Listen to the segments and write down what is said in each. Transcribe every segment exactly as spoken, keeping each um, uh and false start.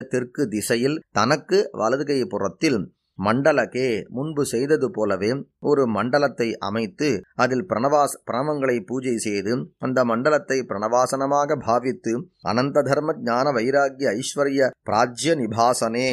தெற்கு திசையில் தனக்கு வலதுகை புறத்தில் மண்டலகே முன்பு செய்தது போலவே ஒரு மண்டலத்தை அமைத்து அதில் பிரணவாஸ் பிரணவங்களை பூஜை செய்து அந்த மண்டலத்தை பிரணவாசனமாக பாவித்து அனந்த தர்ம ஞான வைராகிய ஐஸ்வர்ய பிராஜ்ய நிபாசனே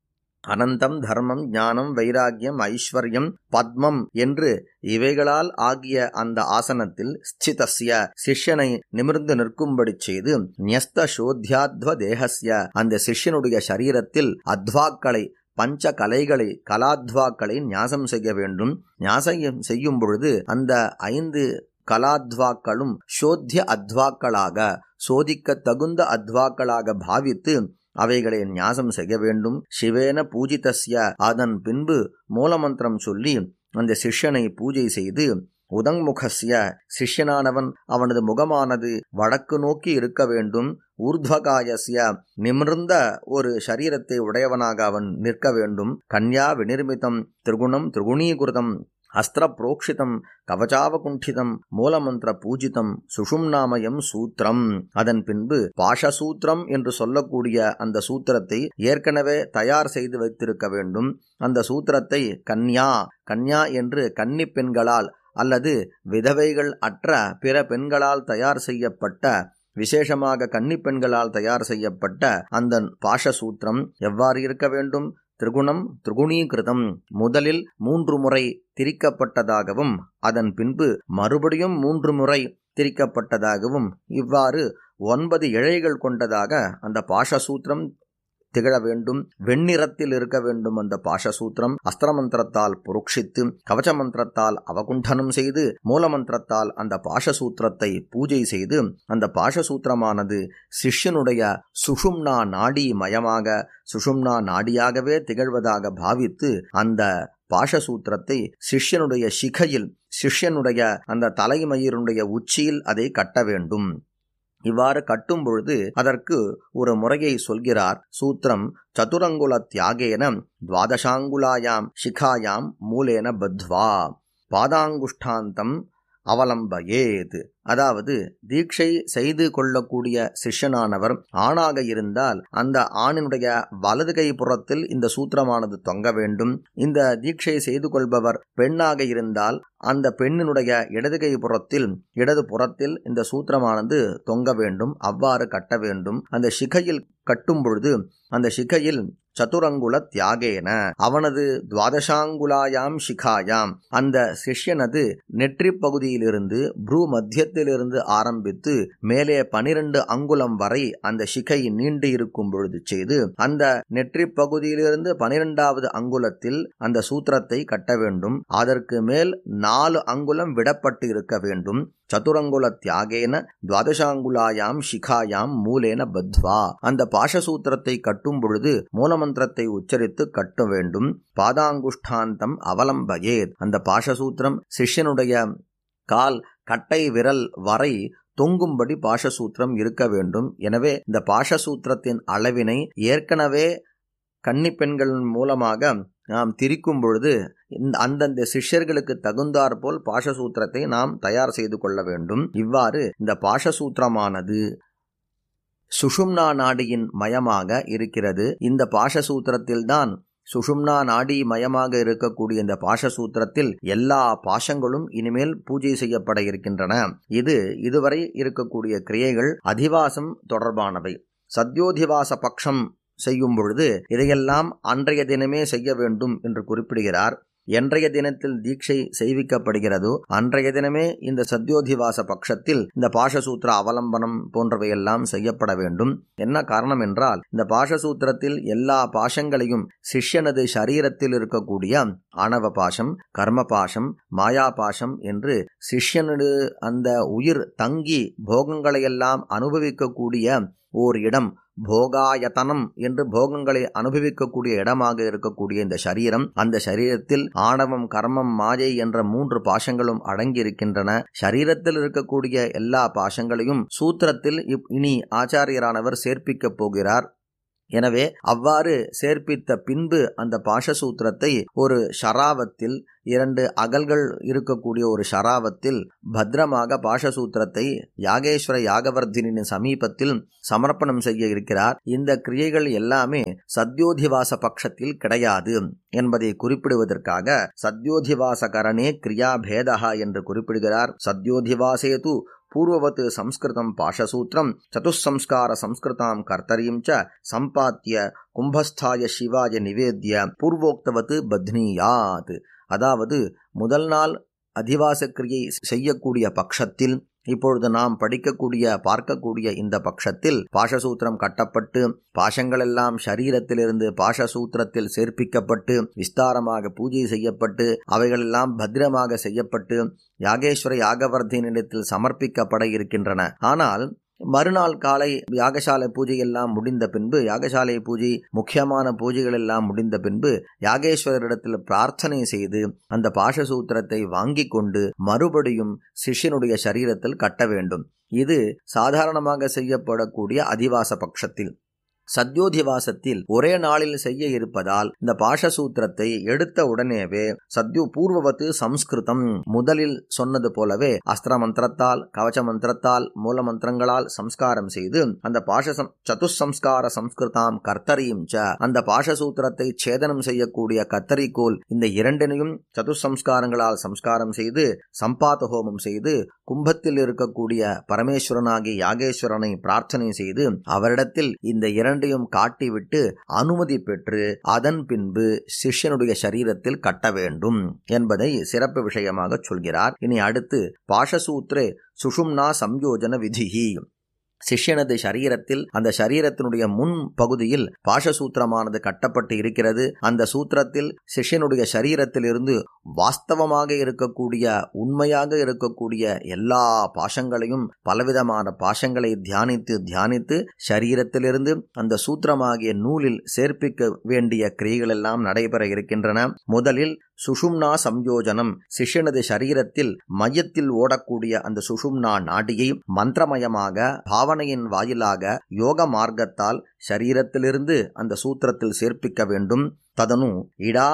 அனந்தம் தர்மம் ஞானம் வைராகியம் ஐஸ்வர்யம் பத்மம் என்று இவைகளால் ஆகிய அந்த ஆசனத்தில் ஸ்திதஸ்ய சிஷ்யனை நிமிர்ந்து நிற்கும்படி செய்து ன்யஸ்த சோத்யாத்வ தேகஸ்ய அந்த சிஷ்யனுடைய சரீரத்தில் அத்வாக்களை பஞ்ச கலைகளை கலாத்வாக்களை ஞாசம் செய்ய வேண்டும். ஞாசம் செய்யும் பொழுது அந்த ஐந்து கலாத்வாக்களும் சோத்திய அத்வாக்களாக சோதிக்க தகுந்த அத்வாக்களாக பாவித்து அவைகளை ஞாசம் செய்ய வேண்டும். சிவேன பூஜிதஸ்ய அதன் பின்பு மூலமந்திரம் சொல்லி அந்த சிஷ்யனை பூஜை செய்து உதங்முகஸ்ய சிஷ்யனானவன் அவனது முகமானது வடக்கு நோக்கி இருக்க வேண்டும். ஊர்த்வகாயஸ்ய நிமிர்ந்த ஒரு சரீரத்தை உடையவனாக அவன் நிற்க வேண்டும். கன்யா விநிர்மிதம் திரிகுணம் திரிகுணீகிருதம் அஸ்திர புரோக்ஷிதம் கவச்சாவகுண்டிதம் மூலமந்திர பூஜிதம் சுஷும்நாமயம் சூத்திரம். அதன் பின்பு பாஷசூத்திரம் என்று சொல்லக்கூடிய அந்த சூத்திரத்தை ஏற்கனவே தயார் செய்து வைத்திருக்க வேண்டும். அந்த சூத்திரத்தை கன்யா கன்யா என்று கன்னி பெண்களால் அல்லது விதவைகள் அற்ற பிற பெண்களால் தயார் செய்யப்பட்ட விசேஷமாக கன்னி பெண்களால் தயார் செய்யப்பட்ட அந்த பாஷசூத்திரம் எவ்வாறு இருக்க வேண்டும்? திரிகுணம் திரிகுணீகிருதம் முதலில் மூன்று முறை திரிக்கப்பட்டதாகவும் அதன் பின்பு மறுபடியும் மூன்று முறை திரிக்கப்பட்டதாகவும் இவ்வாறு ஒன்பது இழைகள் கொண்டதாக அந்த பாஷசூத்திரம் திகழ வேண்டும். வெண்ணிறத்தில் இருக்க வேண்டும். அந்த பாஷசூத்திரம் அஸ்திரமந்திரத்தால் புருக்ஷித்து கவச்ச மந்திரத்தால் அவகுண்டனம் செய்து மூலமந்திரத்தால் அந்த பாஷசூத்திரத்தை பூஜை செய்து அந்த பாஷசூத்திரமானது சிஷ்யனுடைய சுஷும்னா நாடி மயமாக சுஷும்னா நாடியாகவே திகழ்வதாக பாவித்து அந்த பாஷசூத்திரத்தை சிஷ்யனுடைய சிகையில் சிஷ்யனுடைய அந்த தலைமயிரினுடைய உச்சியில் அதை கட்ட வேண்டும். இவ்வாறு கட்டும் பொழுது அதற்கு ஒரு முறையை சொல்கிறார். சூத்திரம் சதுரங்குல தியாகேன துவாதசாங்குலாயாம் சிகாயாம் மூலேன பத்வா பாதாங்குஷ்டாந்தம் அவலம்பயேத். அதாவது தீட்சை செய்து கொள்ளக்கூடிய சிஷ்யனானவர் ஆணாக இருந்தால் அந்த ஆணினுடைய வலது கை புறத்தில் இந்த சூத்திரமானது தொங்க வேண்டும். இந்த தீட்சை செய்து கொள்பவர் பெண்ணாக இருந்தால் அந்த பெண்ணினுடைய இடது கை புறத்தில் இடது புறத்தில் இந்த சூத்திரமானது தொங்க வேண்டும். அவ்வாறு கட்ட வேண்டும். அந்த சிகையில் கட்டும் பொழுது அந்த சிகையில் சதுரங்குல தியாகேன அவனது துவாதசாங்குலாயாம் சிகாயாம் அந்த சிஷ்யனது நெற்றி பகுதியிலிருந்து ப்ரூ மத்தியத்திலிருந்து ஆரம்பித்து மேலே பனிரெண்டு அங்குலம் வரை அந்த சிகை நீண்டு இருக்கும் பொழுது செய்து அந்த நெற்றி பகுதியிலிருந்து பனிரெண்டாவது அங்குலத்தில் அந்த சூத்திரத்தை கட்ட வேண்டும். அதற்கு மேல் நாலு அங்குலம் விடப்பட்டு இருக்க வேண்டும். சதுரங்குல தியாகேன துவாதசாங்குலாயாம் சிகாயாம் மூலேன பத்வா அந்த பாஷசூத்திரத்தை கட்டும் பொழுது மூலமந்திரத்தை உச்சரித்து கட்ட வேண்டும். பாதாங்குஷ்டாந்தம் அவலம்பயேத் அந்த பாஷசூத்திரம் சிஷ்யனுடைய கால் கட்டை விரல் வரை தொங்கும்படி பாஷசூத்திரம் இருக்க வேண்டும். எனவே இந்த பாஷசூத்திரத்தின் அளவினை ஏற்கனவே கன்னி பெண்கள் மூலமாக நாம் திரிக்கும் பொழுது அந்தந்த சிஷ்யர்களுக்கு தகுந்தாற் போல் பாஷசூத்திரத்தை நாம் தயார் செய்து கொள்ள வேண்டும். இவ்வாறு இந்த பாஷசூத்திரமானது சுஷும்னா நாடியின் மயமாக இருக்கிறது. இந்த பாஷசூத்திரத்தில்தான் சுஷும்னா நாடி மயமாக இருக்கக்கூடிய இந்த பாஷசூத்திரத்தில் எல்லா பாஷங்களும் இனிமேல் பூஜை செய்யப்பட இருக்கின்றன. இது இதுவரை இருக்கக்கூடிய கிரியைகள் அதிவாசம் தொடர்பானவை. சத்யோதிவாச பட்சம் செய்யும் பொழுது இதையெல்லாம் அன்றைய தினமே செய்ய வேண்டும் என்று குறிப்பிடுகிறார். என்றைய தினத்தில் தீட்சை செய்விக்கப்படுகிறதோ அன்றைய தினமே இந்த சத்யோதிவாச பட்சத்தில் இந்த பாஷசூத்திர அவலம்பனம் போன்றவையெல்லாம் செய்யப்பட வேண்டும். என்ன காரணம் என்றால் இந்த பாஷசூத்திரத்தில் எல்லா பாஷங்களையும் சிஷ்யனது சரீரத்தில் இருக்கக்கூடிய ஆணவ பாஷம், கர்ம பாஷம், மாயா பாஷம் என்று சிஷ்யனது அந்த உயிர் தங்கி போகங்களையெல்லாம் அனுபவிக்கக்கூடிய ஓர் இடம் போகாயத்தனம் என்று போகங்களை அனுபவிக்கக்கூடிய இடமாக இருக்கக்கூடிய இந்த சரீரம், அந்த சரீரத்தில் ஆணவம், கர்மம், மாயை என்ற மூன்று பாஷங்களும் அடங்கி இருக்கின்றன. சரீரத்தில் இருக்கக்கூடிய எல்லா பாஷங்களையும் சூத்திரத்தில் இனி ஆச்சாரியரானவர் சேர்ப்பிக்கப் போகிறார். எனவே அவ்வாறு சேர்ப்பித்த பின்பு அந்த பாஷசூத்திரத்தை ஒரு ஷராவத்தில், இரண்டு அகல்கள் இருக்கக்கூடிய ஒரு ஷராவத்தில் பத்திரமாக பாஷசூத்திரத்தை யாகேஸ்வர யாகவர்தினின் சமீபத்தில் சமர்ப்பணம் செய்ய இருக்கிறார். இந்த கிரியைகள் எல்லாமே சத்யோதிவாச பட்சத்தில் கிடையாது என்பதை குறிப்பிடுவதற்காக சத்யோதிவாச கரணே கிரியா பேதா என்று குறிப்பிடுகிறார். சத்யோதிவாசேது பூர்வவத் சம்ஸ்கிருதம் பாஷசூத்திரம் சதுசம்ஸ்கார சம்ஸ்கிருதாம் கர்த்தரீம் ச சம்பாத்திய கும்பஸ்தாய சிவாய நிவேத்ய பூர்வோக்தவத் பத்னியாத். அதாவது முதல் நாள் அதிவாச கிரியை செய்யக்கூடிய பட்சத்தில், இப்பொழுது நாம் படிக்கக்கூடிய பார்க்கக்கூடிய இந்த பட்சத்தில் பாஷசூத்திரம் கட்டப்பட்டு பாஷங்களெல்லாம் சரீரத்திலிருந்து பாஷசூத்திரத்தில் சேர்ப்பிக்கப்பட்டு விஸ்தாரமாக பூஜை செய்யப்பட்டு அவைகளெல்லாம் பத்திரமாக செய்யப்பட்டு யாகேஸ்வர யாகவர்தினிடத்தில் சமர்ப்பிக்கப்பட இருக்கின்றன. ஆனால் மறுநாள் காலை யாகசாலை பூஜை எல்லாம் முடிந்த பின்பு, யாகசாலை பூஜை முக்கியமான பூஜைகள் எல்லாம் முடிந்த பின்பு யாகேஸ்வரரிடத்தில் பிரார்த்தனை செய்து அந்த பாஷசூத்திரத்தை வாங்கி கொண்டு மறுபடியும் சிஷ்யனுடைய சரீரத்தில் கட்ட வேண்டும். இது சாதாரணமாக செய்யப்படக்கூடிய அதிவாச பட்சத்தில். சத்யோதிவாசத்தில் ஒரே நாளில் செய்ய இருப்பதால் இந்த பாஷசூத்திரத்தை எடுத்த உடனேவே சத்யு பூர்வவத்து சம்ஸ்கிருதம், முதலில் சொன்னது போலவே அஸ்திர மந்திரத்தால், கவச்ச மந்திரத்தால், மூல மந்திரங்களால் சம்ஸ்காரம் செய்து அந்த பாஷ சதுசம்ஸ்கார சம்ஸ்கிருதாம் கர்த்தரீம் ச, அந்த பாஷசூத்திரத்தை சேதனம் செய்யக்கூடிய கத்தரிக்கோல், இந்த இரண்டினையும் சதுசம்ஸ்காரங்களால் சம்ஸ்காரம் செய்து சம்பாத ஹோமம் செய்து கும்பத்தில் இருக்கக்கூடிய பரமேஸ்வரனாகிய யாகேஸ்வரனை பிரார்த்தனை செய்து அவரிடத்தில் இந்த இரண்டையும் காட்டிவிட்டு அனுமதி பெற்று அதன் பின்பு சிஷ்யனுடைய சரீரத்தில் கட்ட வேண்டும் என்பதை சிறப்பு விஷயமாக சொல்கிறார். இனி அடுத்து பாஷசூத்ரே சுஷும்னா சம்யோஜன விதிஹி. சிஷ்யனது சரீரத்தில், அந்த சரீரத்தினுடைய முன் பகுதியில் பாஷசூத்திரமானது கட்டப்பட்டு இருக்கிறது. அந்த சூத்திரத்தில் சிஷ்யனுடைய சரீரத்திலிருந்து வாஸ்தவமாக இருக்கக்கூடிய, உண்மையாக இருக்கக்கூடிய எல்லா பாஷங்களையும், பலவிதமான பாஷங்களை தியானித்து தியானித்து சரீரத்திலிருந்து அந்த சூத்திரமாகிய நூலில் சேர்ப்பிக்க வேண்டிய கிரியைகள் எல்லாம் நடைபெற இருக்கின்றன. முதலில் சுஷும்னா சம்யோஜனம், சிஷ்யனது சரீரத்தில் மையத்தில் ஓடக்கூடிய அந்த சுஷும்னா நாடியை மந்திரமயமாக பாவனையின் வாயிலாக யோக மார்க்கத்தால் சரீரத்திலிருந்து அந்த சூத்திரத்தில் சேர்ப்பிக்க வேண்டும். ததனு இடா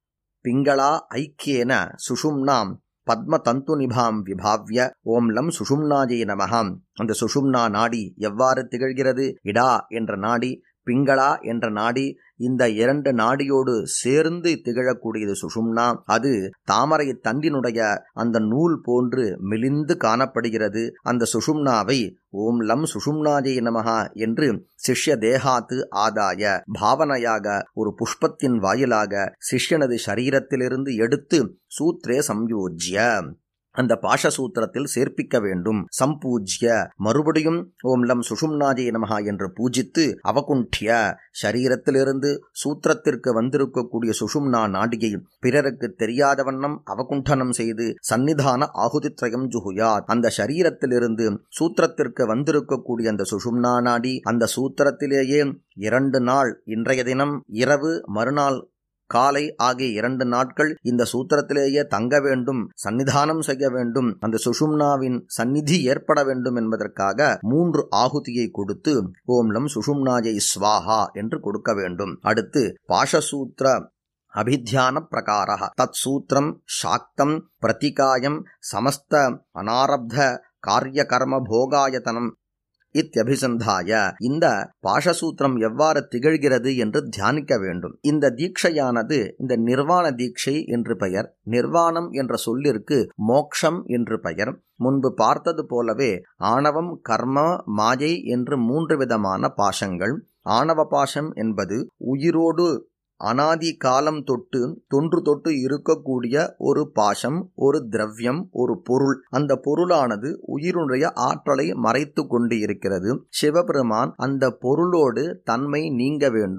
பிங்களா ஐக்கியேன சுஷும்னாம் பத்ம தந்து நிபாம் விபாவ்ய ஓம் லம் சுஷும்னாஜே நமஹாம். அந்த சுஷும்னா நாடி எவ்வாறு திகழ்கிறது? இடா என்ற நாடி, பிங்களா என்ற நாடி, இந்த இரண்டு நாடியோடு சேர்ந்து திகழக்கூடியது சுஷும்னா. அது தாமரை தண்டினுடைய அந்த நூல் போன்று மெலிந்து காணப்படுகிறது. அந்த சுஷும்னாவை ஓம் லம் சுஷும்னாஜே நமஹா என்று சிஷ்ய தேகாத்து ஆதாய பாவனையாக ஒரு புஷ்பத்தின் வாயிலாக சிஷ்யனது சரீரத்திலிருந்து எடுத்து சூத்ரே சம்யோஜ்ய அந்த பாஷசூத்திரத்தில் சேர்ப்பிக்க வேண்டும். சம்பூஜ்ய மறுபடியும் ஓம் லம் சுஷும்னாஜே நமஹா என்று பூஜித்து அவகுண்டிய சரீரத்திலிருந்து சூத்திரத்திற்கு வந்திருக்கக்கூடிய சுஷும்னா நாடியை பிறருக்கு தெரியாத வண்ணம் அவகுண்டனம் செய்து சந்நிதான ஆகுதித்ரயம் ஜுகுயாத். அந்த சரீரத்திலிருந்து சூத்திரத்திற்கு வந்திருக்கக்கூடிய அந்த சுஷும்னா நாடி அந்த சூத்திரத்திலேயே இரண்டு நாள், இன்றைய தினம் இரவு, மறுநாள் காலை ஆகிய இரண்டு நாட்கள் இந்த சூத்திரத்திலேயே தங்க வேண்டும், சன்னிதானம் செய்ய வேண்டும், அந்த சுஷும்னாவின் சந்நிதி ஏற்பட வேண்டும் என்பதற்காக மூன்று ஆகுதியை கொடுத்து ஓம் லம் சுஷும்னாஜை ஸ்வாஹா என்று கொடுக்க வேண்டும். அடுத்து பாஷசூத்ர அபித்தியான பிரகாரः தத் சூத்திரம் சாக்தம் பிரதிகாயம் சமஸ்த அனாரப்த காரிய கர்ம போகாயதனம் இத்யபிசந்தாய. இந்த பாஷசூத்திரம் எவ்வாறு திகழ்கிறது என்று தியானிக்க வேண்டும். இந்த தீட்சையானது இந்த நிர்வாண தீட்சை என்று பெயர். நிர்வாணம் என்ற சொல்லிற்கு மோக்ஷம் என்று பெயர். முன்பு பார்த்தது போலவே ஆணவம், கர்ம, மாயை என்று மூன்று விதமான பாஷங்கள். ஆணவ பாஷம் என்பது உயிரோடு அனாதி காலம் தொட்டு தொன்று தொட்டு இருக்கக்கூடிய ஒரு பாசம், ஒரு திரவியம், ஒரு பொருள். அந்த பொருளானது உயிருடைய ஆற்றலை மறைத்து கொண்டு இருக்கிறது. சிவபெருமான் அந்த பொருளோடு தன்மை நீங்க வேண்டும்.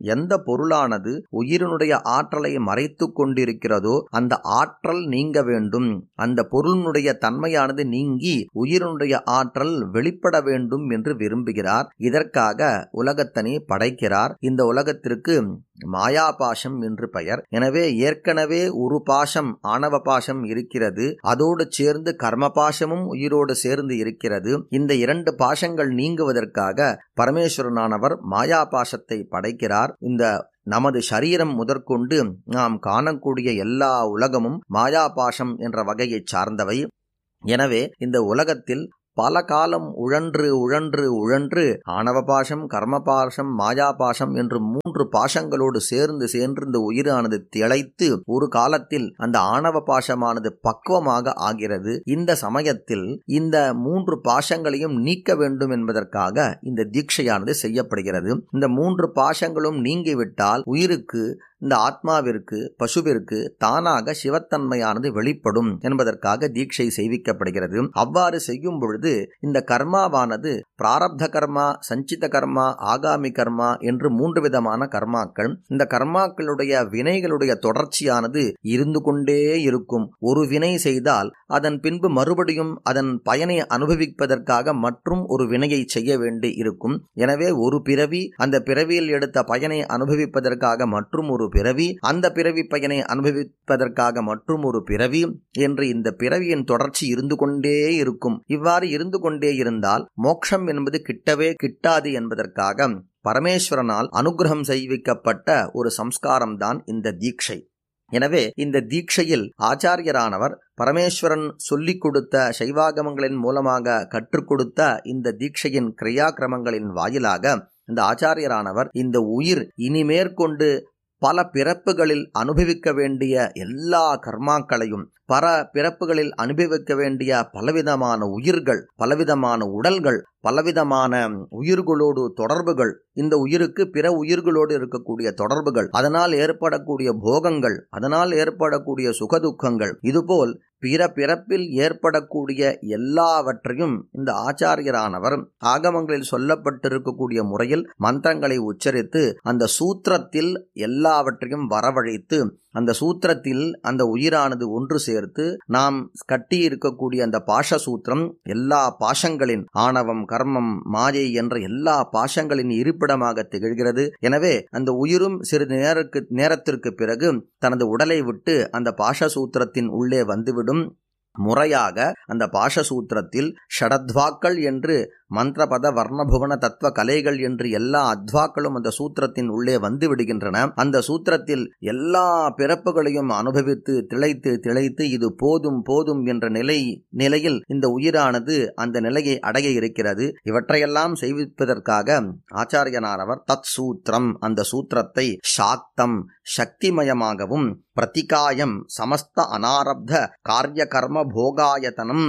எந்த பொருளானது உயிரினுடைய ஆற்றலை மறைத்து கொண்டிருக்கிறதோ அந்த ஆற்றல் நீங்க வேண்டும், அந்த பொருளினுடைய தன்மையானது நீங்கி உயிரினுடைய ஆற்றல் வெளிப்பட வேண்டும் என்று விரும்புகிறார். இதற்காக உலகத்தனை படைக்கிறார். இந்த உலகத்திற்கு மாயா பாசம் என்று பெயர். எனவே ஏற்கனவே ஒரு பாசம் ஆணவ பாசம் இருக்கிறது, அதோடு சேர்ந்து கர்ம பாசமும் உயிரோடு சேர்ந்து இருக்கிறது. இந்த இரண்டு பாசங்கள் நீங்குவதற்காக பரமேஸ்வரனானவர் மாயா பாசத்தை படைக்கிறார். இந்த நமது சரீரம் முதற்கொண்டு நாம் காணக்கூடிய எல்லா உலகமும் மாயா பாசம் என்ற வகையை சார்ந்தவை. எனவே இந்த உலகத்தில் பல காலம் உழன்று உழன்று உழன்று ஆணவ பாசம், கர்ம பாசம், மாயா பாசம் என்று மூன்று பாசங்களோடு சேர்ந்து சேர்ந்து இந்த உயிரானது திளைத்து ஒரு காலத்தில் அந்த ஆணவ பாசமானது பக்குவமாக ஆகிறது. இந்த சமயத்தில் இந்த மூன்று பாசங்களையும் நீக்க வேண்டும் என்பதற்காக இந்த தீட்சையானது செய்யப்படுகிறது. இந்த மூன்று பாசங்களும் நீங்கிவிட்டால் உயிருக்கு, இந்த ஆத்மாவிற்கு, பசுவிற்கு தானாக சிவத்தன்மையானது வெளிப்படும் என்பதற்காக தீட்சை செய்விக்கப்படுகிறது. அவ்வாறு செய்யும் பொழுது இந்த கர்மாவானது பிராரப்த கர்மா, சஞ்சித கர்மா, ஆகாமி கர்மா என்று மூன்று விதமான கர்மாக்கள். இந்த கர்மாக்களுடைய வினைகளுடைய தொடர்ச்சியானது இருந்து கொண்டே இருக்கும். ஒரு வினை செய்தால் அதன் பின்பு மறுபடியும் அதன் பயனை அனுபவிப்பதற்காக மற்றும் ஒரு வினையை செய்ய வேண்டி இருக்கும். எனவே ஒரு பிறவி, அந்த பிறவியில் எடுத்த பயனை அனுபவிப்பதற்காக மற்றும் ஒரு பிறவி, அந்த பிறவி பயனை அனுபவிப்பதற்காக மற்றும் ஒரு பிறவி என்று இந்த பிறவியின் தொடர்ச்சி இருந்து கொண்டே இருக்கும். இவ்வாறு இருந்து கொண்டே இருந்தால் மோட்சம் என்பது கிட்டவே கிட்டாது என்பதற்காக பரமேஸ்வரனால் அனுகிரகம் செய்விக்கப்பட்ட ஒரு சம்ஸ்காரம்தான் இந்த தீட்சை. எனவே இந்த தீட்சையில் ஆச்சாரியரானவர் பரமேஸ்வரன் சொல்லிக் கொடுத்த சைவாகமங்களின் மூலமாக கற்றுக் கொடுத்த இந்த தீட்சையின் கிரியாக்கிரமங்களின் வாயிலாக இந்த ஆச்சாரியரானவர் இந்த உயிர் இனிமேற்கொண்டு பல பிறப்புகளில் அனுபவிக்க வேண்டிய எல்லா கர்மாக்களையும், பல பிறப்புகளில் அனுபவிக்க வேண்டிய பலவிதமான உயிர்கள், பலவிதமான உடல்கள், பலவிதமான உயிர்களோடு தொடர்புகள், இந்த உயிருக்கு பிற உயிர்களோடு இருக்கக்கூடிய தொடர்புகள், அதனால் ஏற்படக்கூடிய போகங்கள், அதனால் ஏற்படக்கூடிய சுகதுக்கங்கள், இதுபோல் பிற பிறப்பில் ஏற்படக்கூடிய எல்லாவற்றையும் இந்த ஆச்சாரியரானவர் ஆகமங்களில் சொல்லப்பட்டிருக்கக்கூடிய முறையில் மந்திரங்களை உச்சரித்து அந்த சூத்திரத்தில் எல்லாவற்றையும் வரவழைத்து அந்த சூத்திரத்தில் அந்த உயிரானது ஒன்று சேர்த்து நாம் கட்டி இருக்கக்கூடிய அந்த பாஷ சூத்திரம் எல்லா பாஷங்களின் ஆணவம், கர்மம், மாயை என்ற எல்லா பாஷங்களின் இருப்பிடமாக திகழ்கிறது. எனவே அந்த உயிரும் சிறிது நேரக்கு நேரத்திற்கு பிறகு தனது உடலை விட்டு அந்த பாஷ சூத்திரத்தின் உள்ளே வந்துவிடும். முறையாக அந்த பாஷசூத்திரத்தில் ஷடத்வாக்கள் என்று மந்திரபத வர்ணபுவன தத்துவ கலைகள் என்று எல்லா அத்வாக்களும் அந்த சூத்திரத்தின் உள்ளே வந்து விடுகின்றன. அந்த சூத்திரத்தில் எல்லா பிறப்புகளையும் அனுபவித்து திளைத்து திளைத்து இது போதும் போதும் என்ற நிலை நிலையில் இந்த உயிரானது அந்த நிலையை அடைய இருக்கிறது. இவற்றையெல்லாம் செய்விப்பதற்காக ஆச்சாரியனானவர் தத் சூத்திரம், அந்த சூத்திரத்தை சாக்தம் சக்திமயமாகவும், பிரதிகாயம் சமஸ்த அனாரப்த காரிய கர்ம போகாயத்தனம்,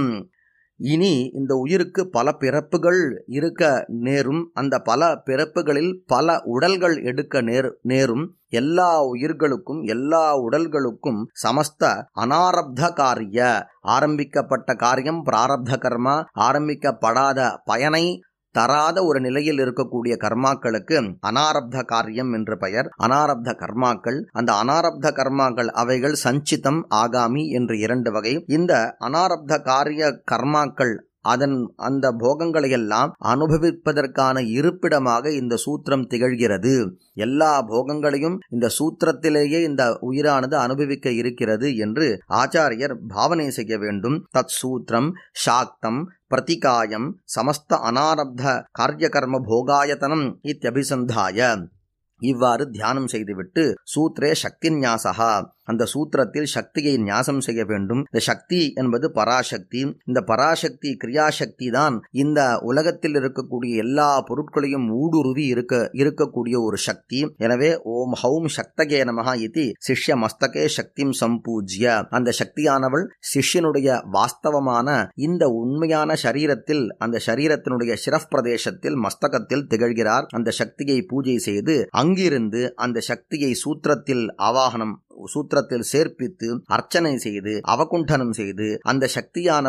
இனி இந்த உயிருக்கு பல பிறப்புகள் இருக்க நேரும், அந்த பல பிறப்புகளில் பல உடல்கள் எடுக்க நேர் நேரும் எல்லா உயிர்களுக்கும் எல்லா உடல்களுக்கும் சமஸ்த அனாரப்த காரிய, ஆரம்பிக்கப்பட்ட காரியம் பிராரப்த கர்மா, ஆரம்பிக்கப்படாத பயனை தராத ஒரு நிலையில் இருக்கக்கூடிய கர்மாக்களுக்கு அனாரப்த காரியம் என்று பெயர். அனாரப்த கர்மாக்கள், அந்த அனாரப்த கர்மாக்கள் அவைகள் சஞ்சிதம், ஆகாமி என்று இரண்டு வகை. இந்த அனாரப்த காரிய கர்மாக்கள் அதன் அந்த போகங்களை எல்லாம் அனுபவிப்பதற்கான இருப்பிடமாக இந்த சூத்திரம் திகழ்கிறது. எல்லா போகங்களையும் இந்த சூத்திரத்திலேயே இந்த உயிரானது அனுபவிக்க இருக்கிறது என்று ஆச்சாரியர் பாவனை செய்ய வேண்டும். தத் சூத்திரம் சாக்தம் பிரதிகாயம் சமஸ்த அனாரப்த காரியகர்ம போகாயத்தனம் இத்யபிசந்தாய, இவ்வாறு தியானம் செய்துவிட்டு சூத்ரே சக்தி ஞாசகா, அந்த சூத்திரத்தில் சக்தியை ஞாசம் செய்ய வேண்டும். இந்த சக்தி என்பது பராசக்தி. இந்த பராசக்தி கிரியாசக்தி தான் இந்த உலகத்தில் இருக்கக்கூடிய எல்லா பொருட்களையும் ஊடுருவி இருக்க இருக்கக்கூடிய ஒரு சக்தி. எனவே ஓம் ஹௌம் சக்தகே நமஹ இதி சிஷ்ய மஸ்தகே சக்திம் சம்பூஜ்ய, அந்த சக்தியானவள் சிஷ்யனுடைய வாஸ்தவமான இந்த உண்மையான சரீரத்தில், அந்த சரீரத்தினுடைய சிரப் பிரதேசத்தில் மஸ்தகத்தில் திகழ்கிறார். அந்த சக்தியை பூஜை செய்து அங்கிருந்து அந்த சக்தியை சூத்திரத்தில் ஆவாகனம் சூத்திரத்தில் சேர்ப்பித்து அர்ச்சனை செய்து அவகுண்டனம் செய்து அந்த சக்தியானவள்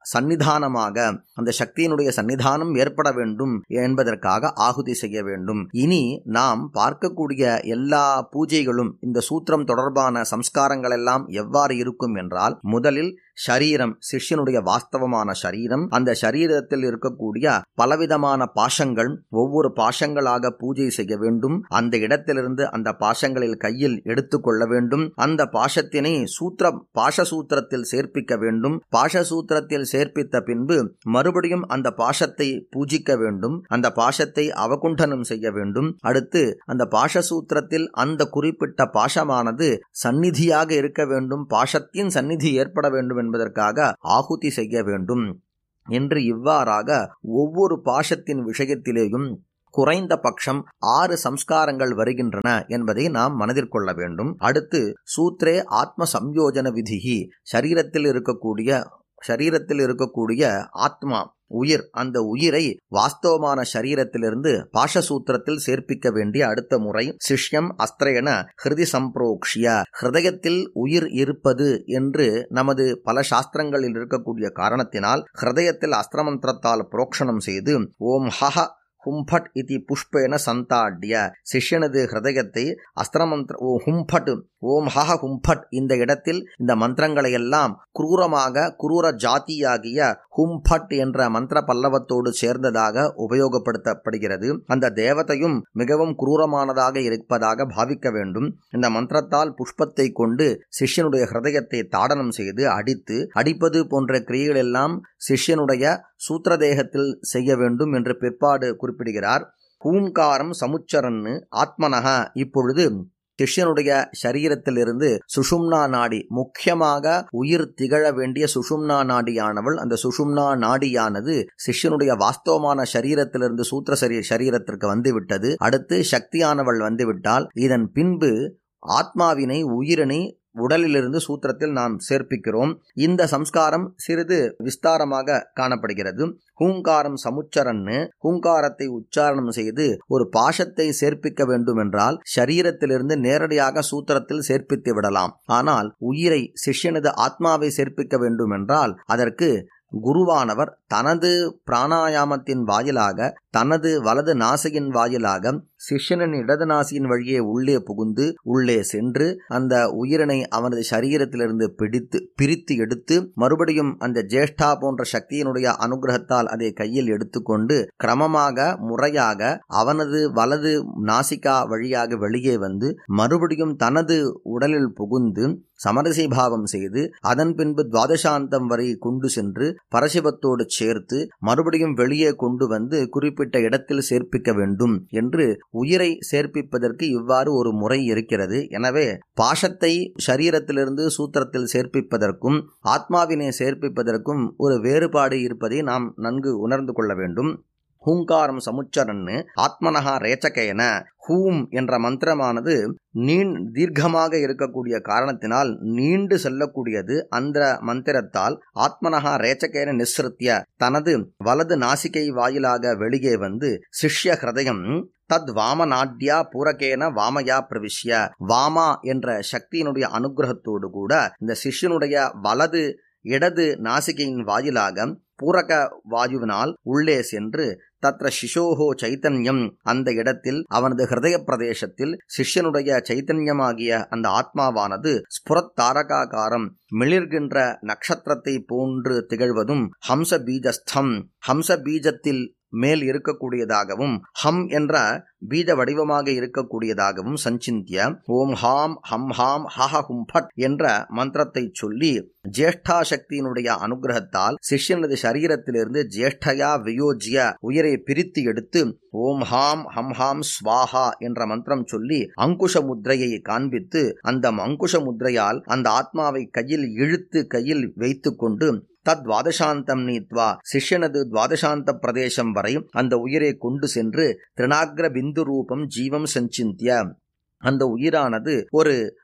சன்னிதானமாக அந்த சக்தியினுடைய சன்னிதானம் ஏற்பட வேண்டும் என்பதற்காக ஆகுதி செய்ய வேண்டும். இனி நாம் பார்க்கக்கூடிய எல்லா பூஜைகளும் இந்த சூத்திரம் தொடர்பான சம்ஸ்காரங்கள் எல்லாம் எவ்வாறு இருக்கும் என்றால், முதலில் ஷரீரம், சிஷ்யனுடைய வாஸ்தவமான ஷரீரம், அந்த ஷரீரத்தில் இருக்கக்கூடிய பலவிதமான பாசங்கள், ஒவ்வொரு பாசங்களாக பூஜை செய்ய வேண்டும். அந்த இடத்திலிருந்து அந்த பாசங்களில் கையில் எடுத்துக்கொள்ள வேண்டும். அந்த பாசத்தினை சூத்திர பாசசூத்திரத்தில் சேர்ப்பிக்க வேண்டும். பாசசூத்திரத்தில் சேர்ப்பித்த பின்பு மறுபடியும் அந்த பாசத்தை பூஜிக்க வேண்டும். அந்த பாசத்தை அவகுண்டனம் செய்ய வேண்டும். அடுத்து அந்த பாசசூத்திரத்தில் அந்த குறிப்பிட்ட பாசமானது சந்நிதியாக இருக்க வேண்டும், பாசத்தின் சந்நிதி ஏற்பட வேண்டும் என்பதற்காக ஆகுதி செய்ய வேண்டும் என்று இவ்வாறாக ஒவ்வொரு பாசத்தின் விஷயத்திலேயும் குறைந்த பட்சம் ஆறு சம்ஸ்காரங்கள் வருகின்றன என்பதை நாம் மனதிற்கொள்ள வேண்டும். அடுத்து சூத்ரே ஆத்ம சம்யோஜன விதிஹி, சரீரத்தில் இருக்கக்கூடிய சரீரத்தில் இருக்கக்கூடிய ஆத்மா உயிர், அந்த உயிரை வாஸ்தவமான சரீரத்திலிருந்து பாஷசூத்திரத்தில் சேர்ப்பிக்க வேண்டிய அடுத்த முறை சிஷ்யம் அஸ்திரேன ஹிருதி சம்பிரோக்ஷிய, ஹிருதயத்தில் உயிர் இருப்பது என்று நமது பல சாஸ்திரங்களில் இருக்கக்கூடிய காரணத்தினால் ஹிருதயத்தில் அஸ்திரமந்திரத்தால் புரோக்ஷணம் செய்து ஓம் ஹஹ ஹும்பட் இதி புஷ்பேன சந்தாட்ய, சிஷ்யனது ஹிருதயத்தை அஸ்திரமந்திர ஓ ஹும்பட் ஓம் ஹஹ ஹும்பட் இந்த இடத்தில் இந்த மந்திரங்களை எல்லாம் குரூரமாக குரூர ஜாதியாகிய ஹும்பட் என்ற மந்திர பல்லவத்தோடு சேர்ந்ததாக உபயோகப்படுத்தப்படுகிறது. அந்த தேவதையும் மிகவும் குரூரமானதாக இருப்பதாக பாவிக்க வேண்டும். இந்த மந்திரத்தால் புஷ்பத்தை கொண்டு சிஷ்யனுடைய ஹிருதயத்தை தாடனம் செய்து அடித்து, அடிப்பது போன்ற கிரியைகள் எல்லாம் சிஷ்யனுடைய சூத்திரதேகத்தில் செய்ய வேண்டும் என்று பிற்பாடு குறிப்பிடுகிறார். ஹூங்காரம் சமுச்சரன்னு ஆத்மனக, இப்பொழுது சிஷ்யனுடைய சரீரத்திலிருந்து சுஷும்னா நாடி, முக்கியமாக உயிர் திகழ வேண்டிய சுஷும்னா நாடியானவள், அந்த சுஷும்னா நாடியானது சிஷ்யனுடைய வாஸ்தவமான சரீரத்திலிருந்து சூத்திர சரீரத்திற்கு வந்துவிட்டது. அடுத்து சக்தியானவள் வந்துவிட்டால் இதன் பின்பு ஆத்மாவினை உயிரினை உடலிலிருந்து சூத்திரத்தில் நாம் சேர்ப்பிக்கிறோம். இந்த சம்ஸ்காரம் சிறிது விஸ்தாரமாக காணப்படுகிறது. ஹூங்காரம் சமுச்சரன்னு, ஹூங்காரத்தை உச்சாரணம் செய்து ஒரு பாஷத்தை சேர்ப்பிக்க வேண்டும் என்றால் சரீரத்திலிருந்து நேரடியாக சூத்திரத்தில் சேர்ப்பித்து விடலாம். ஆனால் உயிரை, சிஷ்யனது ஆத்மாவை சேர்ப்பிக்க வேண்டும் என்றால் அதற்கு குருவானவர் தனது பிராணாயாமத்தின் வாயிலாக, தனது வலது நாசியின் வாயிலாக சிஷ்யனின் இடது நாசியின் வழியே உள்ளே புகுந்து உள்ளே சென்று அந்த உயிரினை அவனது சரீரத்திலிருந்து பிடித்து பிரித்து எடுத்து மறுபடியும் அந்த ஜேஷ்டா போன்ற சக்தியினுடைய அனுகிரகத்தால் அதை கையில் எடுத்துக்கொண்டு கிரமமாக முறையாக அவனது வலது நாசிகா வழியாக வெளியே வந்து மறுபடியும் தனது உடலில் புகுந்து சமரசி பாவம் செய்து அதன் பின்பு துவாதசாந்தம் வரை கொண்டு சென்று பரசிவத்தோடு சேர்த்து மறுபடியும் வெளியே கொண்டு வந்து குறிப்பிட்ட இடத்தில் சேர்ப்பிக்க வேண்டும் என்று உயிரை சேர்ப்பிப்பதற்கு இவ்வாறு ஒரு முறை இருக்கிறது. எனவே பாஷத்தை சரீரத்திலிருந்து சூத்திரத்தில் சேர்ப்பிப்பதற்கும் ஆத்மாவினை சேர்ப்பிப்பதற்கும் ஒரு வேறுபாடு இருப்பதை நாம் நன்கு உணர்ந்து கொள்ள வேண்டும். ஹூங்காரம் சமுச்சரன்னு ஆத்மனஹா ரேச்சகேன, ஹூம் என்ற மந்திரமானது நீண் தீர்க்கமாக இருக்கக்கூடிய காரணத்தினால் நீண்டு செல்லக்கூடியது. அந்த மந்திரத்தால் ஆத்மனஹா ரேச்சகேன நிஸ்ருத்திய, தனது வலது நாசிகை வாயிலாக வெளியே வந்து சிஷ்ய ஹிருதயம் தத் வாமநாட்யா பூரகேன வாமயா பிரவிஷ்ய, வாமா என்ற சக்தியினுடைய அனுகிரகத்தோடு கூட இந்த சிஷ்யனுடைய வலது இடது நாசிகையின் வாயிலாக பூரக வாயுவினால் உள்ளே சென்று தத்ர சிசோஹோ சைத்தன்யம், அந்த இடத்தில் அவனது ஹிருதய பிரதேசத்தில் சிஷ்யனுடைய சைத்தன்யமாகிய அந்த ஆத்மாவானது ஸ்புரத் தாரகாகாரம், மிளிர்கின்ற நட்சத்திரத்தை போன்று திகழ்வதும், ஹம்ச பீஜஸ்தம், ஹம்ச பீஜத்தில் மேல் இருக்கக்கூடியதாகவும் ஹம் என்ற பீஜ வடிவமாக இருக்கக்கூடியதாகவும் சஞ்சிந்திய ஓம் ஹாம் ஹம் ஹாம் ஹஹ ஹும்பட் என்ற மந்திரத்தை சொல்லி ஜேஷ்டா சக்தியினுடைய அனுகிரகத்தால் சிஷ்யனது சரீரத்திலிருந்து ஜேஷ்டயா வியோஜ்ய உயிரை பிரித்து எடுத்து ஓம் ஹாம் ஹம் ஹாம் ஸ்வாஹா என்ற மந்திரம் சொல்லி அங்குஷ முத்திரையை காண்பித்து அந்த அங்குஷ முத்திரையால் அந்த ஆத்மாவை கையில் இழுத்து கையில் வைத்து கொண்டு தத் துவாதசாந்தம் நீத்வா, சிஷ்யனது துவாதசாந்த பிரதேசம் வரை அந்த உயிரை கொண்டு சென்று திருநாக்ர பிந்து ரூபம் ஜீவம் சஞ்சிந்திய, அந்த உயிரானது ஒரு